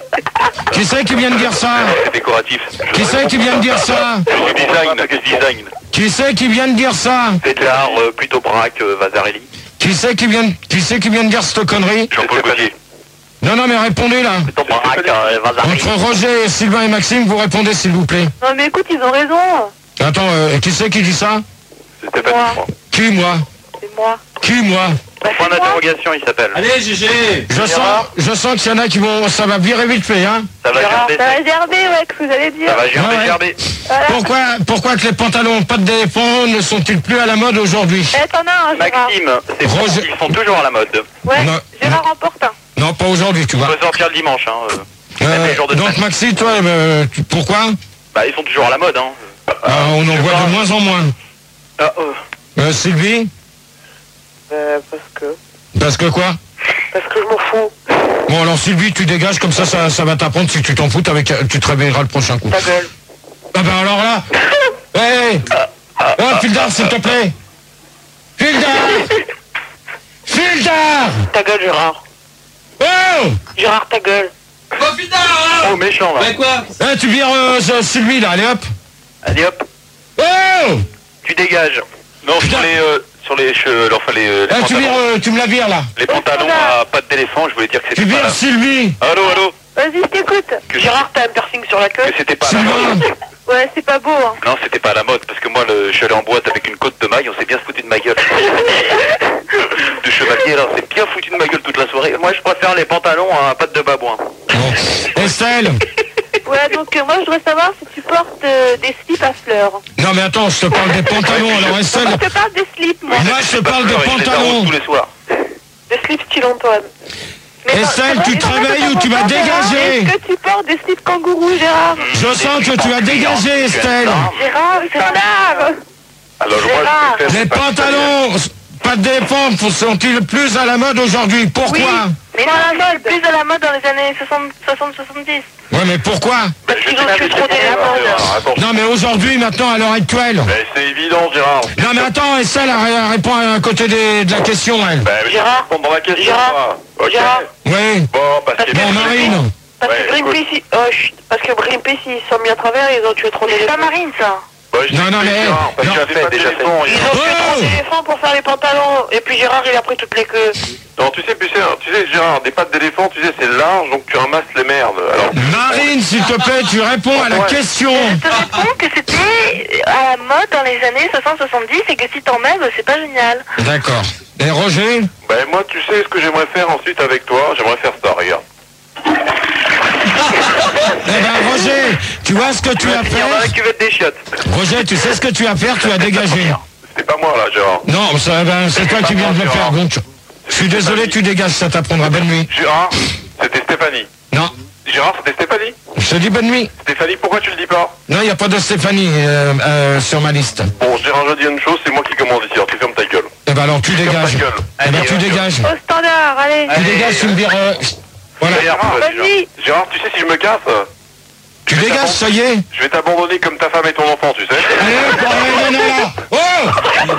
B: Qui c'est qui vient de dire ça?
A: C'est décoratif.
B: Qui c'est qui vient de dire ça?
A: C'est du design, c'est du design.
B: Qui c'est qui vient de dire ça?
A: C'est de l'art euh, plutôt braque, euh, Vasarely.
B: Qui c'est qui vient, de- qui c'est qui vient de dire cette connerie?
D: Jean-Paul Gaultier.
B: Non, non, mais répondez là.
F: Plutôt braque, euh, Vasarely.
B: Entre Roger, Sylvain et Maxime, vous répondez s'il vous plaît.
C: Non mais écoute, ils ont raison.
B: Attends, euh, qui c'est qui dit ça?
D: C'est Stéphanie,
C: Moi.
D: je crois.
B: Qui, moi?
C: C'est moi.
B: Qui, moi?
C: Bah,
A: Point
C: c'est moi.
A: d'interrogation, il s'appelle.
E: Allez, G G!
B: Je sens,
A: Gérard.
B: je sens qu'il y en a qui vont, ça va virer vite fait, hein.
A: Ça va
C: Gérard,
A: gerber.
C: ça va gerber, ouais, que vous allez dire.
A: Ça va gerber,
B: Ouais, ouais.
A: gerber.
C: Voilà.
B: Pourquoi, pourquoi que les pantalons pas de d'éléphant ne sont-ils plus à la mode aujourd'hui?
C: Eh, t'en as un, Gérard.
A: Maxime, c'est bon,
B: Roger.
A: ils sont toujours à la mode.
C: Ouais,
B: Non.
C: Gérard en porte un.
B: Non, pas aujourd'hui, tu
A: On
B: vois.
A: peut sortir le dimanche, hein. euh.
B: Euh,
A: même les jours de
B: donc
A: semaine.
B: Maxi, toi, euh, tu- pourquoi?
A: Bah, ils sont toujours à la mode, hein.
B: Ah, on en
A: je
B: voit
A: sais
B: de
A: pas.
B: moins en moins.
A: Ah, euh.
B: Euh, Sylvie?
H: Euh, parce que...
B: Parce que quoi?
H: Parce que je m'en fous.
B: Bon, alors Sylvie, tu dégages, comme ça, ça, ça va t'apprendre. Si tu t'en fous, avec, tu te réveilleras le prochain coup.
H: Ta gueule.
B: Ah ben alors là, hé, oh, Fildar, s'il te plaît. Fildar, Fildar.
H: Ta gueule, Gérard.
B: Oh,
H: Gérard, ta gueule.
E: Oh putain! hein.
A: Oh, méchant, là.
E: Bah quoi?
B: eh, tu vires euh, ce- Sylvie là, allez hop.
A: Allez, hop,
B: Oh,
A: tu dégages.
D: Non,
B: Putain.
D: sur les, euh, sur les cheveux, enfin les, euh, les
B: eh, tu
D: pantalons,
B: vires, euh, tu me la vires là.
D: les pantalons à pattes d'éléphant, je voulais dire que
B: Tu
D: c'était pas
B: vires
D: là.
B: Sylvie.
D: Allô, allô?
C: Vas-y, je t'écoute.
D: Que
H: Gérard, t'as un piercing sur la queue.
D: que c'était pas à la mode.
B: Sylvain.
C: Ouais, c'est pas beau, hein.
D: Non, c'était pas à la mode, parce que moi, le, je suis allé en boîte avec une côte de maille, on s'est bien foutu de ma gueule. De chevalier, là, on s'est bien foutu de ma gueule toute la soirée.
A: Moi, je préfère les pantalons à pattes de babouin.
B: Bon. Estelle.
C: Ouais, donc euh, moi, je voudrais savoir si tu portes euh, des slips à fleurs.
B: Non mais attends, je te parle des pantalons. Alors Estelle,
C: Moi, je te parle des slips, moi.
B: moi je te parle des
D: fleurs, il les arrose
B: pantalons.
D: tous les soirs.
H: Des slips style Antoine.
B: Estelle, tu te réveilles ou tu vas dégager?
H: Est-ce que tu portes des slips kangourous, Gérard?
B: Je sens que tu vas dégager, Estelle.
H: Gérard, c'est standard.
D: Alors, moi, je préfère...
B: Les pantalons, pas de défense, sont-ils plus à la mode aujourd'hui? Pourquoi?
C: Mais non, c'est plus à la mode dans les années soixante soixante-dix.
B: Ouais, mais pourquoi?
D: Parce qu'ils ont tué trop des...
B: Non, mais aujourd'hui, maintenant, à l'heure actuelle.
D: Mais c'est évident, Gérard.
B: Non, mais attends, Estelle, elle, elle répond à côté des- de la question, elle.
D: Ben, mais
H: Gérard.
D: je vais répondre à la question.
H: Gérard.
D: moi. Ok.
H: Gérard.
B: Oui.
D: Bon, parce qu'il y a
B: Bon,
D: des-
B: Marine.
H: Parce
D: Ouais,
H: que Greenpeace, ils... oh, chut. Parce que Greenpeace, ils sont mis à travers, ils ont tué trop
C: C'est pas
H: d'éléphants.
C: Marine, ça.
D: Bah, je
B: Non,
D: sais
B: non,
D: plus,
B: mais-
D: Gérard, parce
B: non.
D: qu'il y a fait, déjà fait.
H: Ils ont tué trop
B: Oh
H: d'éléphants pour faire les pantalons. Et puis Gérard, il a pris toutes les queues.
D: Non, tu sais, tu sais, tu sais, Gérard, des pattes d'éléphant, tu sais, c'est large, donc tu ramasses les merdes. Alors,
B: Marine, s'il te plaît, tu réponds à la
D: Ouais.
B: question.
C: Je te réponds que c'était à la mode dans les années soixante soixante-dix et que si t'en mets, bah, c'est pas génial.
B: D'accord. Et Roger?
D: ben, moi, tu sais ce que j'aimerais faire ensuite avec toi? J'aimerais faire ça, regarde.
B: Eh ben, Roger, tu vois ce que tu as
A: Il y en a
B: fait?
A: la cuvette des chiottes.
B: Roger, tu sais ce que tu as à faire, tu as dégagé.
D: C'était pas moi, là, Gérard.
B: Non, ça, ben, c'est toi qui viens de le faire, donc je suis désolé, tu dégages, ça t'apprendra. Bonne nuit.
D: Gérard, c'était Stéphanie.
B: Non,
D: Gérard, c'était Stéphanie.
B: je te dis bonne nuit.
D: Stéphanie, pourquoi tu le dis pas?
B: Non, il n'y a pas de Stéphanie euh, euh, sur ma liste.
D: Bon, Gérard, je dis une chose, c'est moi qui commande ici, alors tu fermes ta gueule.
B: Eh ben alors, tu
D: Ferme
B: dégages.
D: ta gueule.
B: Eh ben,
D: Allez,
B: tu
D: euh,
B: dégages.
H: Au standard, allez.
B: Tu dégages, tu me diras... euh, Voilà.
D: Gérard,
H: Vas-y.
D: Gérard, tu sais, si je me casse,
B: Tu dégages, ça y est.
D: je vais t'abandonner comme ta femme et ton enfant, tu sais.
B: Allez, hop, allez, non, non, non. Oh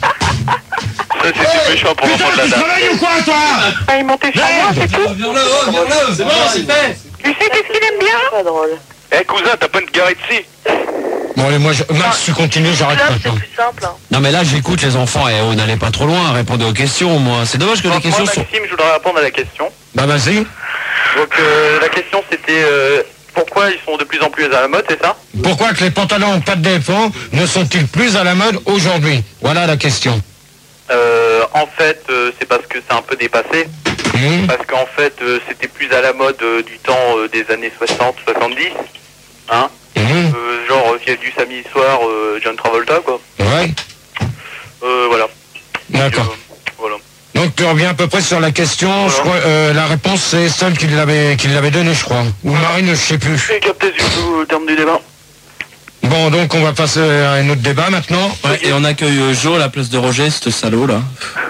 A: Ça, c'était méchant pour
B: Putain,
A: l'enfant de la
B: tu
A: dame.
B: travailles ou quoi, toi?
H: Ah, il montait sur moi, c'est tout.
E: Viens-le, oh, viens-le, c'est bon, c'est fait.
H: Tu sais qu'est-ce qu'il aime bien? Pas drôle.
A: Eh, cousin, t'as pas une garette ici?
B: Bon, allez, moi, je... Max, tu continues, j'arrête
C: Là, c'est
B: maintenant.
C: plus simple. hein.
G: Non mais là j'écoute les enfants et on n'allait pas trop loin, répondez aux questions moi. C'est dommage que les
A: Moi,
G: questions sont...
A: Maxime, je voudrais répondre à la question.
B: Bah, vas-y.
A: Donc, euh, la question, c'était euh, pourquoi ils sont de plus en plus à la mode, c'est ça?
B: Pourquoi que les pantalons en pâte d'éléphant ne sont-ils plus à la mode aujourd'hui? Voilà la question.
A: Euh, en fait, euh, c'est parce que c'est un peu dépassé.
B: Mmh.
A: Parce qu'en fait, euh, c'était plus à la mode euh, du temps euh, des années soixante soixante-dix. Hein
B: Mmh.
A: euh, Genre, euh, s'il y a du samedi soir, euh, John Travolta, quoi.
B: Ouais,
A: Euh, voilà.
B: d'accord.
A: Euh, voilà.
B: Donc tu reviens à peu près sur la question.
A: Voilà.
B: Je crois, euh, la réponse c'est celle qui l'avait qui l'avait donnée, je crois. Ou Marine, je sais plus.
A: J'ai capté du coup au terme du débat.
B: Bon, donc on va passer à un autre débat maintenant.
E: Ouais, et on accueille euh, Jo à la place de Roger, ce salaud là.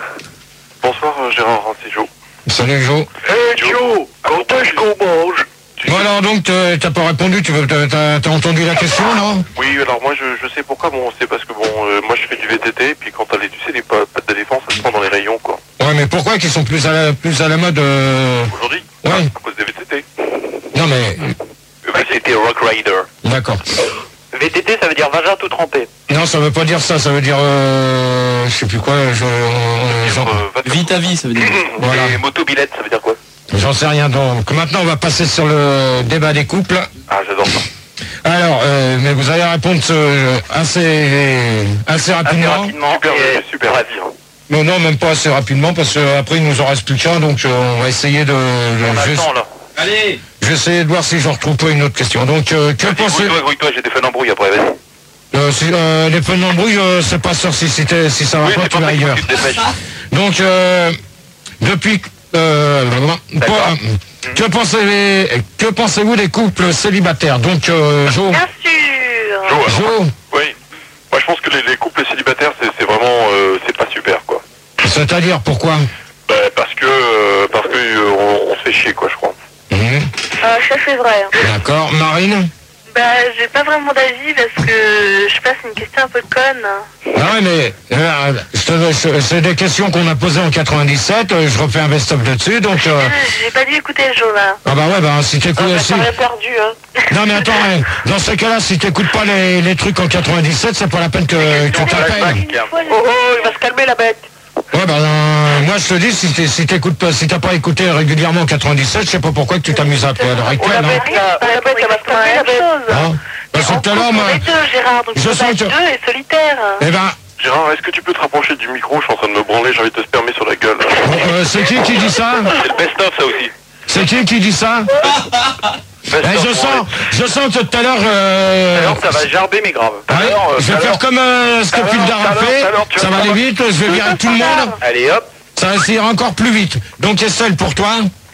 D: Bonsoir, euh, Gérard, c'est Joe.
B: Salut Joe.
D: Hey, Joe, quand est-ce qu'on mange?
B: Bon alors donc t'as t'as pas répondu, tu veux t'as t'as- t'as entendu la question, non?
D: Oui, alors moi, je, je sais pourquoi, bon, c'est parce que, bon, euh, moi, je fais du V T T, puis quand t'as les, tu sais, les pa- pattes d'éléphant, ça se prend dans les rayons, quoi.
B: Ouais, mais pourquoi qu'ils sont plus à la, plus à la mode euh...
D: Aujourd'hui?
B: Ouais.
D: À cause des V T T.
B: Non mais
A: V T T Rock Rider.
B: d'accord.
A: V T T, ça veut dire vagin tout trempé.
B: Non, ça veut pas dire ça, ça veut dire euh... je sais plus quoi. Je... euh, j'en-
D: Euh, va te-
E: Vie ta vie, ça veut dire.
B: Voilà.
A: Et motobilette, ça veut dire quoi?
B: J'en sais rien. Donc maintenant on va passer sur le débat des couples.
D: Ah, j'adore ça.
B: Alors, euh, mais vous allez répondre euh, assez, assez
A: Assez
B: rapidement.
A: rapidement.
D: Super,
A: et
D: super.
A: bref.
B: Non, non, même pas assez rapidement, parce qu'après il nous en reste plus qu'un, donc euh, on va essayer de...
A: On
B: je,
A: a
B: je,
A: le temps, là.
E: Allez.
B: je vais essayer de voir si j'en retrouve pas une autre question. Donc, euh, que pensez...
D: Grouille-toi, grouille-toi, j'ai des feux d'embrouille après, vas-y.
B: Euh, si, euh, les feux d'embrouille, euh, c'est pas sûr si, c'était, si ça va
D: Oui,
B: pas,
D: c'est
B: tu
D: pas
B: vas
D: ça,
B: ailleurs.
D: tu te dépêches.
B: Donc, euh, depuis... Euh,
D: D'accord.
B: pas- que pensez que pensez-vous des couples célibataires? Donc, euh, Jo,
C: Bien sûr.
D: Jo, alors,
B: Jo,
D: oui. Moi, je pense que les, les couples célibataires, c'est c'est vraiment, euh, c'est pas super, quoi.
B: c'est-à-dire pourquoi?
D: Bah, parce que, euh, parce que euh, on, on se fait chier, quoi, je crois.
B: Mhm.
C: Euh, ça c'est vrai. hein.
B: D'accord. Marine?
C: Bah, j'ai pas vraiment d'avis parce que je sais pas, c'est une question un peu conne.
B: Ah ouais, mais euh, je te- je- c'est des questions qu'on a posées en quatre-vingt-dix-sept, euh, je refais un best-of dessus, donc... euh,
C: J'ai pas dû écouter le jeu là.
B: ah bah ouais, bah si t'écoutes...
H: Ah, bah,
B: si-
H: t'as rien perdu, hein.
B: Non mais attends, hein, dans ce cas-là, si t'écoutes pas les, les trucs en quatre-vingt-dix-sept, c'est pas la peine que, que t'appelles.
C: Une fois, j'ai-
H: Oh, oh, il va se calmer, la bête.
B: Ouais, bah euh, moi je te dis, si t'es- si t'écoutes pas, si t'as pas écouté régulièrement en quatre-vingt-dix-sept, je sais pas pourquoi que tu t'amuses à toi à l'heure
H: Oh,
B: actuelle,
H: la
B: hein.
H: bête, là, oh, la bête, elle va se
C: C'est la
H: calmer, la
C: même
H: bête.
C: chose.
B: Hein Parce que tout à l'heure, moi...
C: Les deux, Gérard, donc
B: Je
C: je peux
B: sens
C: pas être
B: que-
C: deux et solitaire.
B: Eh ben,
D: Gérard, est-ce que tu peux te rapprocher du micro? Je suis en train de me branler, j'ai envie de te spermer sur la gueule.
B: bon, euh, c'est qui qui dit ça?
D: C'est le best-of, ça aussi.
B: C'est qui qui dit ça?
D: Best-of,
B: Eh, je
D: bon,
B: sens, je sens que tout à l'heure... euh,
A: Alors, ça va gerber, mais grave.
B: ouais,
D: alors, euh,
B: je vais
D: alors,
B: faire comme euh, ce que
D: alors,
B: Phil Dara
D: alors,
B: fait,
D: alors, tu
B: ça
D: vas
B: va aller
D: pas-
B: vite, je vais virer tout le monde,
A: Allez, hop.
B: ça va essayer encore plus vite. Donc Estelle, pour toi?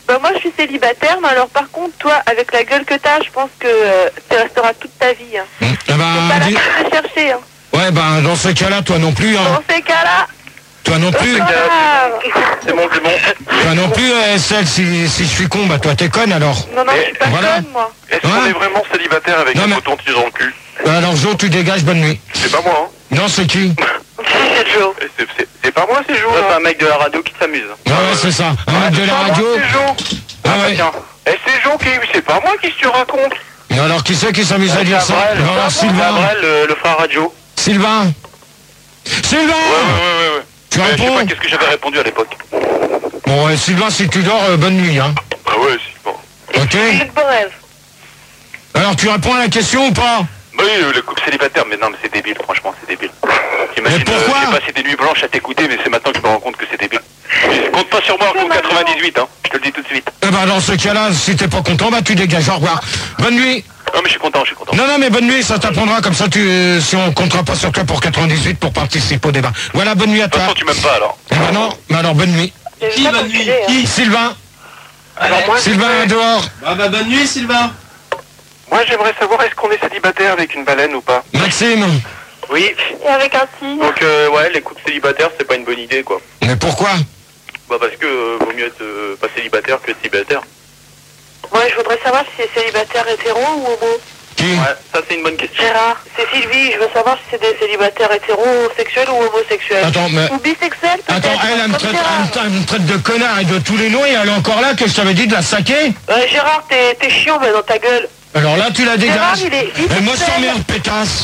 C: Bah moi je suis célibataire, mais alors par contre toi avec la gueule que t'as, je pense que euh, tu resteras toute ta vie. Hein.
B: Eh ben,
C: C'est pas
B: dis-
C: la peine de chercher. Hein.
B: Ouais, ben, dans ce cas-là, toi non plus, hein.
C: Dans ces cas-là,
B: Toi non plus.
C: ah,
A: C'est bon, c'est bon.
B: Toi non plus, euh, Estelle, si, si je suis con, bah toi t'es conne alors.
C: non non, je suis pas
B: Voilà.
C: conne moi.
D: Est-ce
B: Ouais.
D: qu'on est vraiment célibataire avec
B: Non,
D: un
B: mais-
D: coton-tige dans le cul?
B: Alors Jo, tu dégages, bonne nuit.
D: C'est pas moi, hein.
B: Non, c'est qui?
C: C'est Joe.
D: Et c'est- C'est c'est pas moi, c'est Jo.
A: Ça,
D: là.
A: c'est un mec de la radio qui s'amuse.
B: Ah ouais, c'est ça. Un mec de la
D: C'est pas
B: radio.
D: moi, c'est Jo.
B: Ah ouais.
A: Tiens.
D: Et c'est Jo qui... C'est pas moi qui se raconte.
B: Et alors, qui c'est qui s'amuse à dire ça?
A: Gabriel,
B: Non, alors, Sylvain.
A: Gabriel, le, le frère radio.
B: Sylvain. Sylvain.
D: Ouais, ouais, ouais, ouais.
B: Tu
D: Mais je sais
B: réponds?
D: pas qu'est-ce que j'avais répondu à l'époque.
B: Bon, ouais, Sylvain, si tu dors, euh, bonne nuit, hein.
D: Ah ouais, si, bon.
B: Ok.
C: C'est de bon rêve.
B: Alors, tu réponds à la question ou pas?
D: Bah oui, euh, le couple célibataire, mais non, mais c'est débile, franchement, c'est débile. J'imagine,
B: Mais pourquoi
D: euh, j'ai passé des nuits blanches à t'écouter, mais c'est maintenant que je me rends compte que c'est débile. Je compte pas sur moi
C: C'est
D: en
C: maintenant.
D: quatre-vingt-dix-huit, hein. Je te le dis tout de suite.
B: Eh ben, dans ce cas-là, si t'es pas content, bah tu dégages. Au revoir. Bonne nuit.
D: Non, mais je suis content, je suis content.
B: Non, non, mais bonne nuit, ça t'apprendra comme ça. Tu, euh, si on comptera pas sur toi pour quatre-vingt-dix-huit pour participer au débat. Voilà, bonne nuit à
D: De toute
B: toi.
D: façon, tu m'aimes pas, alors.
B: Eh ben non, mais alors bonne nuit.
E: Qui bonne nuit? Qui
B: Sylvain.
D: Alors moi,
B: Sylvain dehors.
E: Ah bah bonne nuit Sylvain.
D: Moi, j'aimerais savoir, est-ce qu'on est célibataire avec une baleine ou pas?
B: Maxime.
A: Oui.
C: Et avec un signe.
A: Donc, euh, ouais, les couples célibataires, c'est pas une bonne idée, quoi.
B: Mais pourquoi?
A: Bah, parce que euh, vaut mieux être euh, pas célibataire que célibataire.
C: Moi je voudrais savoir si c'est célibataire hétéro ou homo.
B: Qui?
A: Ouais, ça, c'est une bonne question.
C: Gérard, c'est Sylvie, je veux savoir si c'est des célibataires hétérosexuels ou homosexuels.
B: Attends, mais...
C: Ou bisexuels peut-être.
B: Attends, elle, elle me,
C: comme
B: traite,
C: Gérard.
B: elle me traite- elle me traite de connard et de tous les noms et elle est encore là que je t'avais dit de la saquer.
C: Euh, Gérard, t'es t'es chiant mais dans ta gueule.
B: Alors là, tu la
C: Gérard,
B: dégages.
C: il est
B: Et moi, je
C: bisexuel.
B: t'emmerde, pétasse.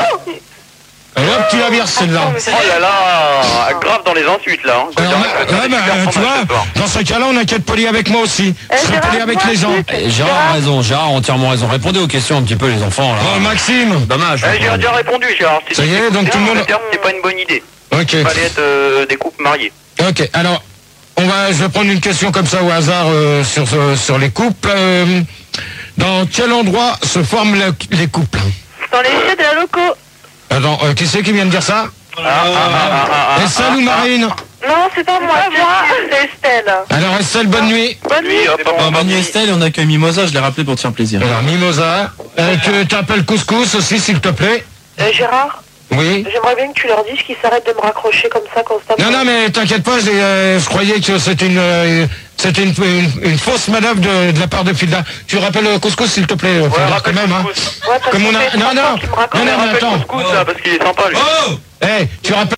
B: Alors hop, tu la vires celle-là.
C: Attends, mais ça-
A: Oh là là, grave dans les insultes, là. Hein. Je veux
B: Alors,
A: dire,
B: ouais,
A: ça,
B: ouais,
A: c'est
B: bah,
A: super
B: tu
A: fromage,
B: vois,
A: ce soir.
B: dans ce cas-là, on a qu'à être poli avec moi aussi.
C: Eh,
B: Je serai
C: Gérard,
B: poli avec
C: moi,
B: les gens.
C: plus.
G: Eh, Gérard a raison, Gérard a entièrement raison. Répondez aux questions un petit peu les enfants là.
B: Oh, Maxime.
G: Dommage.
A: Eh, j'ai déjà répondu, Gérard. Si
B: Ça y
A: tu
B: est,
A: t'écoutes
B: donc
A: bien,
B: tout le monde-
A: je veux dire, c'est pas une bonne idée.
B: Ok.
A: Il fallait être euh, des couples mariés.
B: Ok, alors, on va, je vais prendre une question comme ça au hasard euh, sur, ce- sur les couples. Euh, dans quel endroit se forment le- les couples?
C: Dans les chiottes de la loco.
B: Attends, euh, qui c'est qui vient de dire ça?
A: Ah, ah, ah, ah,
B: Estelle ou Marine?
C: Non, c'est pas moi, c'est Estelle.
B: Alors Estelle, bonne nuit.
C: Bonne nuit.
A: Oui, hop, hop,
E: Bon,
A: hop,
E: bonne nuit
A: hop.
E: Estelle et on accueille Mimosa, je l'ai rappelé pour te faire plaisir.
B: Alors Mimosa, euh, tu t'appelles Couscous aussi s'il te plaît?
C: Euh, Gérard,
B: Oui.
C: j'aimerais bien que tu leur dises qu'ils s'arrêtent de me raccrocher comme ça constamment.
B: Non, non, mais t'inquiète pas, j'ai, euh, je croyais que c'était une, euh, c'était une, une, une fausse manœuvre de, de la part de Filda. Tu rappelles euh, Couscous s'il te plaît, euh, Filda, quand
A: rappelle
B: même, hein.
A: Couscous.
C: Ouais, parce
B: Comme
C: que
B: on a-
C: ça fait
B: non,
C: trois
B: non,
C: fois qu'il me raccroche.
B: non, non, mais
A: Rappelle
B: attends.
A: Couscous, là, parce qu'il est sympa, lui.
E: Oh
B: Eh, tu rappelles...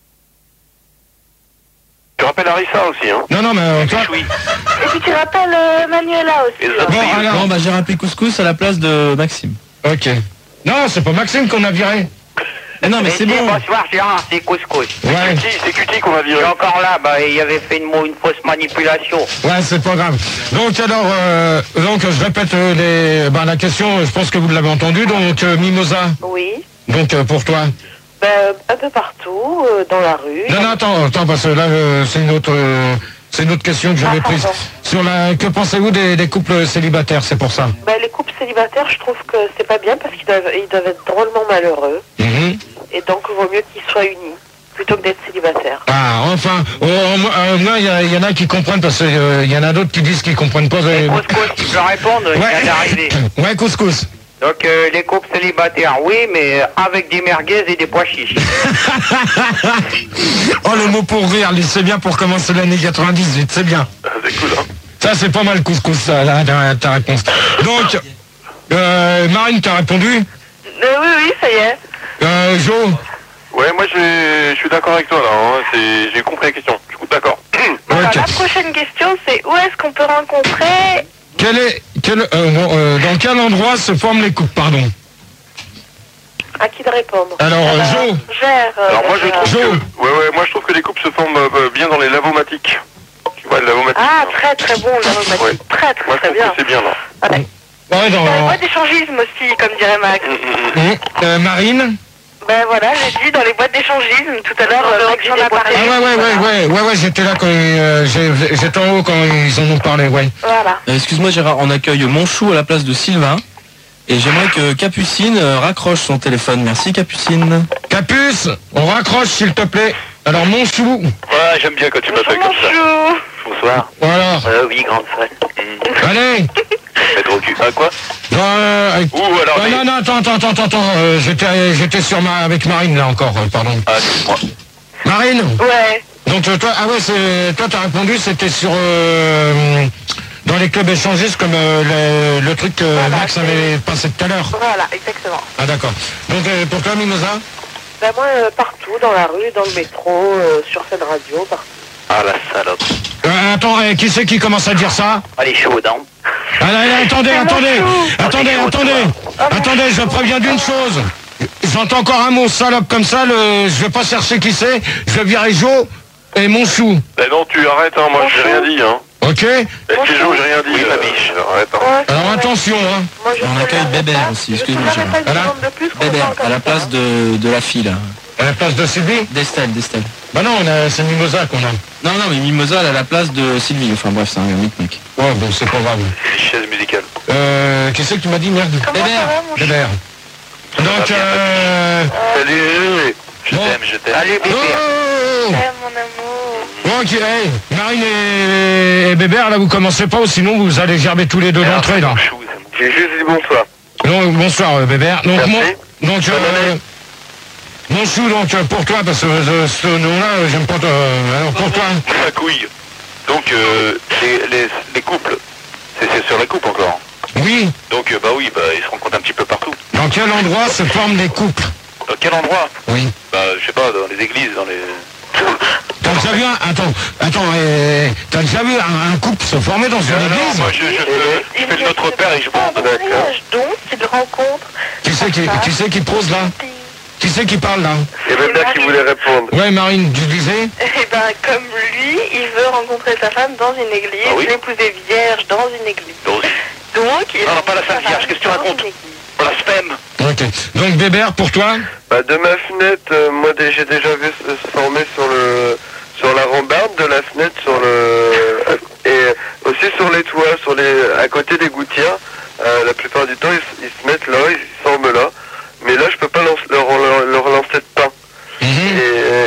D: Tu rappelles Harissa aussi, hein?
B: Non, non, mais euh, toi...
A: Oui.
C: Et puis tu rappelles euh, Manuela aussi.
A: Et
C: là.
A: ça-
B: Bon, alors...
E: Bon bah j'ai rappelé Couscous à la place de Maxime.
B: Ok. Non, c'est pas Maxime qu'on a viré.
E: Eh non mais c'est bon.
F: Bonsoir Gérard, c'est Couscous.
B: Ouais,
D: Cutie, c'est Cutie qu'on va
F: Il est
D: virer.
F: encore là, bah il avait fait une, mo- une fausse manipulation.
B: ouais, c'est pas grave. Donc, alors, euh, donc, je répète euh, les, ben, la question, je pense que vous l'avez entendu. Donc, euh, Mimosa,
C: Oui.
B: donc, euh, pour toi.
C: Ben, un peu partout, euh, dans la rue.
B: Non, non, attends, attends, parce que là, euh, c'est une autre, euh, c'est une autre question que j'avais
C: Ah,
B: prise.
C: pardon.
B: Sur la, que pensez-vous des, des couples célibataires, c'est pour ça.
C: Ben, les couples célibataires, je trouve que c'est pas bien parce qu'ils doivent, ils doivent être drôlement malheureux.
B: Mhm.
C: Et donc, il vaut mieux qu'ils soient unis plutôt que d'être célibataires.
B: Ah, enfin, oh, au moins, euh, moi, il y, a- il y en a qui comprennent parce qu'il y en a d'autres qui disent qu'ils comprennent pas. euh,
F: Couscous, tu peux répondre, il vient d'arriver.
B: ouais, couscous.
F: Donc euh, les couples célibataires, oui, mais avec des merguez et des pois chiches.
B: Oh, le mot pour rire, c'est bien pour commencer l'année quatre-vingt-dix-huit, c'est bien.
D: Ah, c'est cool, hein?
B: Ça, c'est pas mal, couscous, ça, là, ta, ta réponse. Donc, euh, Marine, t'as répondu?
C: Euh, oui, oui, ça y est.
B: Euh, Jo?
D: Ouais, moi, je je suis d'accord avec toi, là, hein. C'est- J'ai compris la question. Je suis d'accord.
C: Alors,
B: Ok.
C: la prochaine question, c'est où est-ce qu'on peut rencontrer...
B: Quel est, quel, euh, non, euh, dans quel endroit se forment les couples, pardon?
C: À qui de répondre?
B: Alors, euh, Jo?
C: Gère. euh,
D: Alors moi je
C: Gérard.
D: trouve
B: Jo.
D: que ouais ouais moi je trouve que les couples se forment euh, bien dans les lavomatiques. Tu vois le lavomatique.
C: Ah, très très bon, le romantique.
D: Ouais.
C: Très très
D: Moi je
C: très
D: trouve
C: bien.
D: que c'est bien là.
C: Ouais.
B: Ouais, dans,
C: Dans les boîtes d'échangisme aussi, comme dirait Max.
D: Mm, mm, mm.
B: Hum, euh, Marine?
C: Ben voilà, j'ai dit dans les boîtes d'échangisme tout à l'heure, euh, Max en a parlé.
B: Ah ouais, ouais, ouais, ouais, ouais, ouais, j'étais là quand, euh, j'ai- j'étais en haut quand ils en ont parlé, ouais.
C: Voilà.
E: Euh, Excuse-moi Gérard, on accueille Monchou à la place de Sylvain. Et j'aimerais que Capucine euh, raccroche son téléphone. Merci Capucine.
B: Capuce, on raccroche s'il te plaît. Alors, mon chou.
D: Ouais j'aime bien quand tu m'appelles comme ça.
C: Bonjour.
A: Bonsoir.
B: Voilà.
A: Euh, oui, grande fan.
B: Allez.
A: Mettre au cul. Ah, quoi?
B: Non, euh,
A: Ouh, alors.
B: ah,
A: mais-
B: non, non, attends, attends, attends, attends, attends, euh, j'étais, j'étais sur ma, avec Marine là encore, euh, pardon.
A: Ah, excuse-moi.
B: Marine.
C: Ouais.
B: Donc euh, toi, ah ouais, c'est, toi t'as répondu, c'était sur euh, dans les clubs échangistes comme euh, le, le truc que
C: Voilà,
B: Max
C: c'est-
B: avait passé tout à l'heure.
C: Voilà, exactement.
B: Ah d'accord. Donc euh, pour toi, Mimosa?
H: Ben moi, euh, partout, dans la rue, dans le métro, euh, sur cette radio, partout.
A: Ah, la salope.
B: Euh, attends, euh, qui c'est qui commence à dire ça?
A: Elle est chaude, hein.
B: Ah, là, là, attendez, attendez, attendez, attendez, attendez, je préviens d'une chose. J'entends encore un mot salope comme ça, le, je vais pas chercher qui c'est, je vais virer Jo et mon chou.
D: Ben non, tu arrêtes, hein, moi j'ai rien dit, hein.
B: Ok?
D: Et c'est Jo, j'ai rien dit.
A: Oui,
D: euh,
A: ma biche.
D: Arrête, hein.
H: Ouais,
B: Alors attention, hein.
H: moi, je
E: On
H: sais
E: accueille
H: jamais
E: Bébert
H: pas.
E: aussi,
H: Je
E: excuse-moi,
H: sais jamais
E: Gérard.
H: pas une
B: Voilà.
H: seconde de plus qu'on
E: Bébert,
H: parle comme
E: à la
H: ça.
E: place de, de la fille, là.
B: À la place de Sylvie?
E: D'Estelle, d'Estelle.
B: Bah non, on a, c'est Mimosa qu'on a.
E: Non, non, mais Mimosa, elle a la place de Sylvie. Enfin bref, c'est un micmac.
B: Ouais, bon, c'est pas grave.
A: C'est une chaise musicale.
B: Euh, qui c'est que tu m'as dit, merde?
C: Comment
E: Bébert.
C: ça va, mon chou?
B: Bébert. Donc, euh...
A: Salut. Je
B: Bon.
A: t'aime, je t'aime.
F: Salut, bébé.
B: Oh,
C: Eh, mon amour.
B: bon, ok, hey, Marine et, et Bébert, là, vous commencez pas, ou sinon vous allez gerber tous les deux d'entrée, là.
A: Chou, c'est mon-
D: J'ai juste dit bonsoir.
B: Donc, bonsoir, euh, Bébert. Donc,
D: Merci.
B: mon, donc, euh, mon chou, donc, euh, pour toi, parce que euh, ce nom-là, euh, j'aime pas, euh, alors, pour toi.
A: Ma couille. Donc, euh, les, les, les couples. C'est c'est sur les couples encore.
B: Oui,
A: Donc, euh, bah oui, bah, ils se rencontrent un petit peu partout.
B: dans quel endroit se forment les couples?
A: Dans quel endroit?
B: Oui.
A: Bah, je sais pas, dans les églises, dans les...
B: T'as déjà vu un, attends, attends, euh, t'as déjà vu un, un couple se former dans une
A: Ah non,
B: église?
A: moi, je, je, fais, je fais le Notre Père et je bande.
C: Un mariage, donc, c'est de rencontre.
B: Qui c'est qui, qui c'est qui pose là? Qui c'est qui parle là?
D: Il y avait bien qui voulait répondre.
B: Ouais, Marine, tu disais?
C: Eh ben, comme lui, il veut rencontrer sa femme dans une église,
A: Ah oui
C: l'épouser vierge dans une église.
A: Donc,
C: Donc, il
A: Non, non, pas la femme vierge, qu'est-ce que tu racontes? blasphème.
B: Ok. Donc, Bébert, pour toi?
D: Bah, de ma fenêtre, euh, moi dé- j'ai déjà vu se se former sur le sur la rambarde de la fenêtre, sur le et aussi sur les toits, sur les à côté des gouttières. Euh, la plupart du temps, ils, s- ils se mettent là, ils se forment là. Mais là, je peux pas lance- leur, leur, leur lancer de pain.
B: Mhm.
D: Et,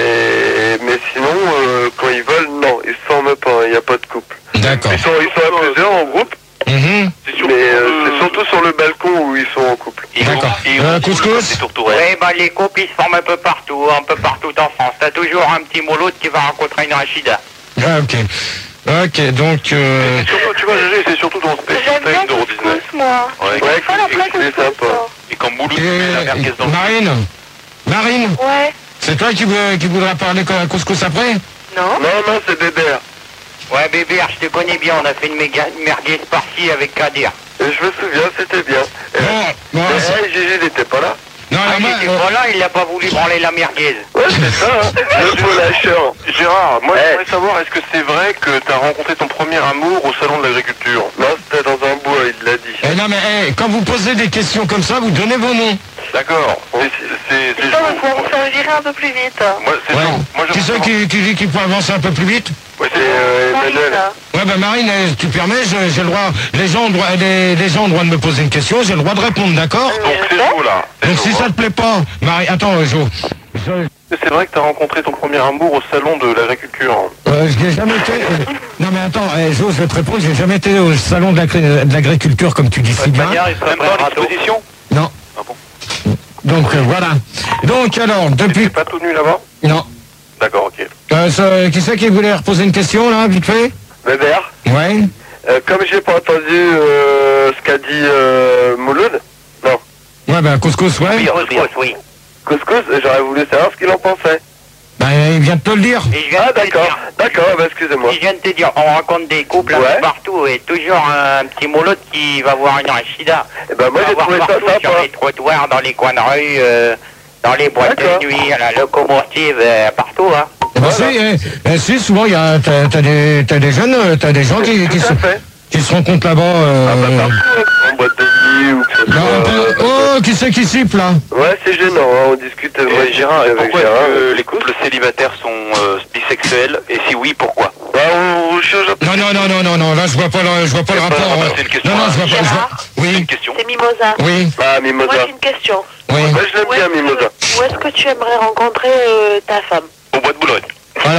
D: et- mais sinon, euh, quand ils volent, non, ils se forment pas. Il n'y a pas de couple.
B: D'accord.
D: Ils sont ils sont à plusieurs en groupe,
B: Mhm.
D: mais euh, c'est surtout sur le balcon où ils sont en couple.
A: Ils
B: D'accord.
A: vont- ils
B: Euh,
A: vont-
B: couscous
A: Des tourterelles.
F: Oui, bah, les couples, ils se forment un peu partout, un peu partout en France. T'as toujours un petit molot qui va rencontrer une Rachida.
B: Ah, ok. Ok, donc... Euh...
A: Et surtout, tu vois, Gégé, c'est surtout dans Space
C: J'aime bien
A: Time d'Euro
C: couscous,
A: dix-neuf.
C: moi.
A: Ouais,
C: Il faut la plaque
D: c'est
C: couscous,
D: sympa.
C: ça.
A: Et quand Mouloud met la merguez dans
B: Et,
A: le...
B: Marine Marine,
C: Ouais.
B: c'est toi qui, veux- qui voudras parler comme un couscous après?
C: Non.
D: Non, non, c'est Bébert.
F: Ouais, bébé, je te connais bien, on a fait une méga merguez partie avec Kadir.
D: Et je me souviens, c'était bien. Et,
B: Bon, bon,
D: mais,
B: c'est-
D: hey, Gégé, il n'était pas là.
B: non,
F: Ah,
B: alors, moi,
F: il était
B: euh,
F: pas là, il a pas voulu branler la merguez.
D: Ouais, c'est ça, hein. Le beau lâcheur.
A: Gérard, moi
D: Eh.
A: j'aimerais savoir, est-ce que c'est vrai que t'as rencontré ton premier amour au salon de l'agriculture?
D: Non, c'était dans un bois, il l'a dit.
B: eh, non, mais eh, quand vous posez des questions comme ça, vous donnez vos noms.
A: D'accord. C'est- C'est c'est
C: Putain,
A: chaud.
C: on peut faire virer un peu plus vite.
A: Moi, c'est
B: Ouais.
A: chaud. Moi,
B: Qui c'est qui, qui dit qu'il faut avancer un peu plus vite?
A: Ouais,
D: C'est
A: c'est
D: euh,
C: Marine,
D: Emmanuel.
C: là.
B: Ouais, ben Marine, eh, tu permets, je- j'ai le droit, les gens, ont droit, les, les gens ont le droit de me poser une question, j'ai le droit de répondre, d'accord?
A: Donc c'est chaud là. C'est
B: Donc
A: chaud,
B: si ça
A: hein.
B: te plaît pas, Marie, attends, euh, Jo. Je-
A: C'est vrai que t'as rencontré ton premier amour au salon de l'agriculture.
B: Euh, je n'ai jamais été. euh, non mais attends, eh, Jo, je vais te répondre, j'ai jamais été au salon de l'agri- de l'agriculture comme tu dis si bien.
A: Manière, il serait même pas en exposition.
B: Non.
A: Ah bon?
B: Donc euh, voilà. Donc alors, depuis.
A: T'es pas tout nu là-bas?
B: Non.
A: D'accord, ok.
B: Euh, ça- qui c'est qui voulait reposer une question là, vite fait?
D: Bébert,
B: Ouais.
D: euh, comme j'ai pas entendu euh, ce qu'a dit euh, Mouloud, non,
B: Ouais, ben couscous, ouais.
F: Oui, couscous, oui.
D: Couscous, j'aurais voulu savoir ce qu'il en pensait.
B: Ben il vient de te le dire.
F: Et je viens
D: Ah,
F: de te
D: d'accord,
F: dire,
D: d'accord, bah excusez-moi.
F: je viens de te dire, on rencontre des couples un
D: Ouais.
F: peu partout et toujours un petit molot qui va voir une Rachida.
D: Et ben moi
F: On va
D: j'ai
F: voir
D: trouvé ça
F: partout sur
D: sympa.
F: les trottoirs, dans les coins de rue, euh, dans les boîtes
D: D'accord.
F: de nuit, à la locomotive, euh, partout, hein.
B: Eh ben, si, eh, eh, si, souvent il y a, t'as, t'as des, t'as des jeunes, euh, t'as des gens qui, qui,
D: Tout
B: se,
D: à fait.
B: qui se rencontrent là-bas. Euh...
D: Ah bah partout, en boîte de nuit ou que ce
B: non,
D: soit,
B: on peut-
D: euh,
B: Oh, qui c'est qui siffle là?
D: Ouais, c'est gênant, hein, on discute euh, moi,
A: Et Gérard, et
D: avec
A: pourquoi
D: Gérard.
A: est-ce que
D: euh,
A: les couples célibataires sont euh, bisexuels? Et si oui, pourquoi?
D: Bah on, on change un peu.
B: Non, non, non, non, non, non, là je vois pas le, je vois pas le
A: C'est pas-
B: rapport.
A: bah,
B: euh.
A: c'est une question,
B: non, non, je vois
A: hein.
B: pas. Je vois...
C: Gérard,
A: C'est une
B: Oui,
A: question.
C: C'est Mimosa.
B: oui,
D: Ah
C: Moi,
D: Mimosa.
C: j'ai une question.
B: oui.
D: Moi je l'aime
C: Où
D: bien
C: est-ce que-
D: Mimosa.
C: Où est-ce que tu aimerais rencontrer euh, ta femme?
A: Au bois de Boulogne.
B: Alors, euh,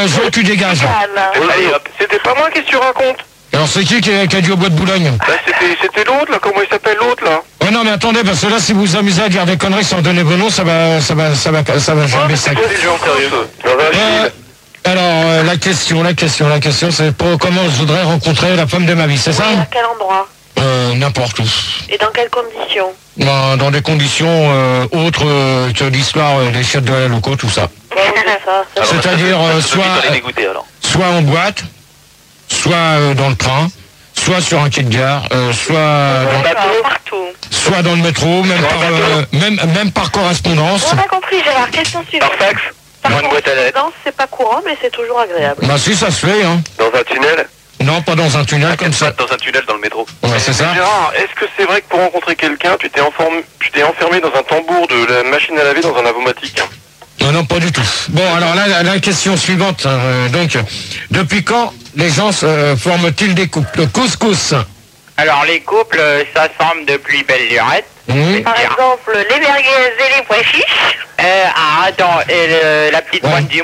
B: Euh, Jo, tu dégages.
D: Allez hop, c'était pas moi qui tu racontes.
B: Alors c'est qui qui a, qui a dit au bois de Boulogne?
D: Bah c'était c'était l'autre là, comment il s'appelle l'autre là?
B: Oh non mais attendez, parce que là si vous vous amusez à dire des conneries sans donner vos noms, ça va ça va ça va ça va jamais ça.
D: C'est gens sérieux.
B: Euh, alors euh, la question, la question, la question c'est pour comment je voudrais rencontrer la femme de ma vie, c'est ça?
H: À quel endroit?
B: Euh, n'importe où.
H: Et dans quelles conditions?
B: Dans, dans des conditions euh, autres euh, que l'histoire euh, des chiottes de la loco, tout ça.
H: Bah, oui, ça, ça,
B: C'est-à-dire euh, soit
A: les dégoûter alors.
B: soit en boîte, soit euh, dans le train, soit sur un quai de gare, euh, soit dans,
H: partout.
B: soit dans le métro, même par euh, même même par correspondance.
H: On a compris, Gérard. Question suivante.
D: Par fax?
H: Par
A: Moi, une boîte à lettres.
H: correspondance, c'est pas courant, mais c'est toujours agréable.
B: Bah si ça se fait, hein.
D: Dans un tunnel?
B: Non, pas dans un tunnel comme ça.
A: Dans un tunnel dans le métro.
B: Ouais, c'est ça.
D: Gérard, est-ce que c'est vrai que pour rencontrer quelqu'un, tu t'es enfermé, tu t'es enfermé dans un tambour de la machine à laver dans un avomatique?
B: Non, non, pas du tout. Bon, alors là, la, la question suivante. euh, donc, depuis quand les gens euh, forment-ils des couples? Couscous.
F: Alors les couples, euh, ça semble de plus belle lurette.
B: Mmh.
H: Par exemple, les merguez et les pois chiches.
F: Euh, ah, attends, et le- la petite
B: Ouais.
F: pointe du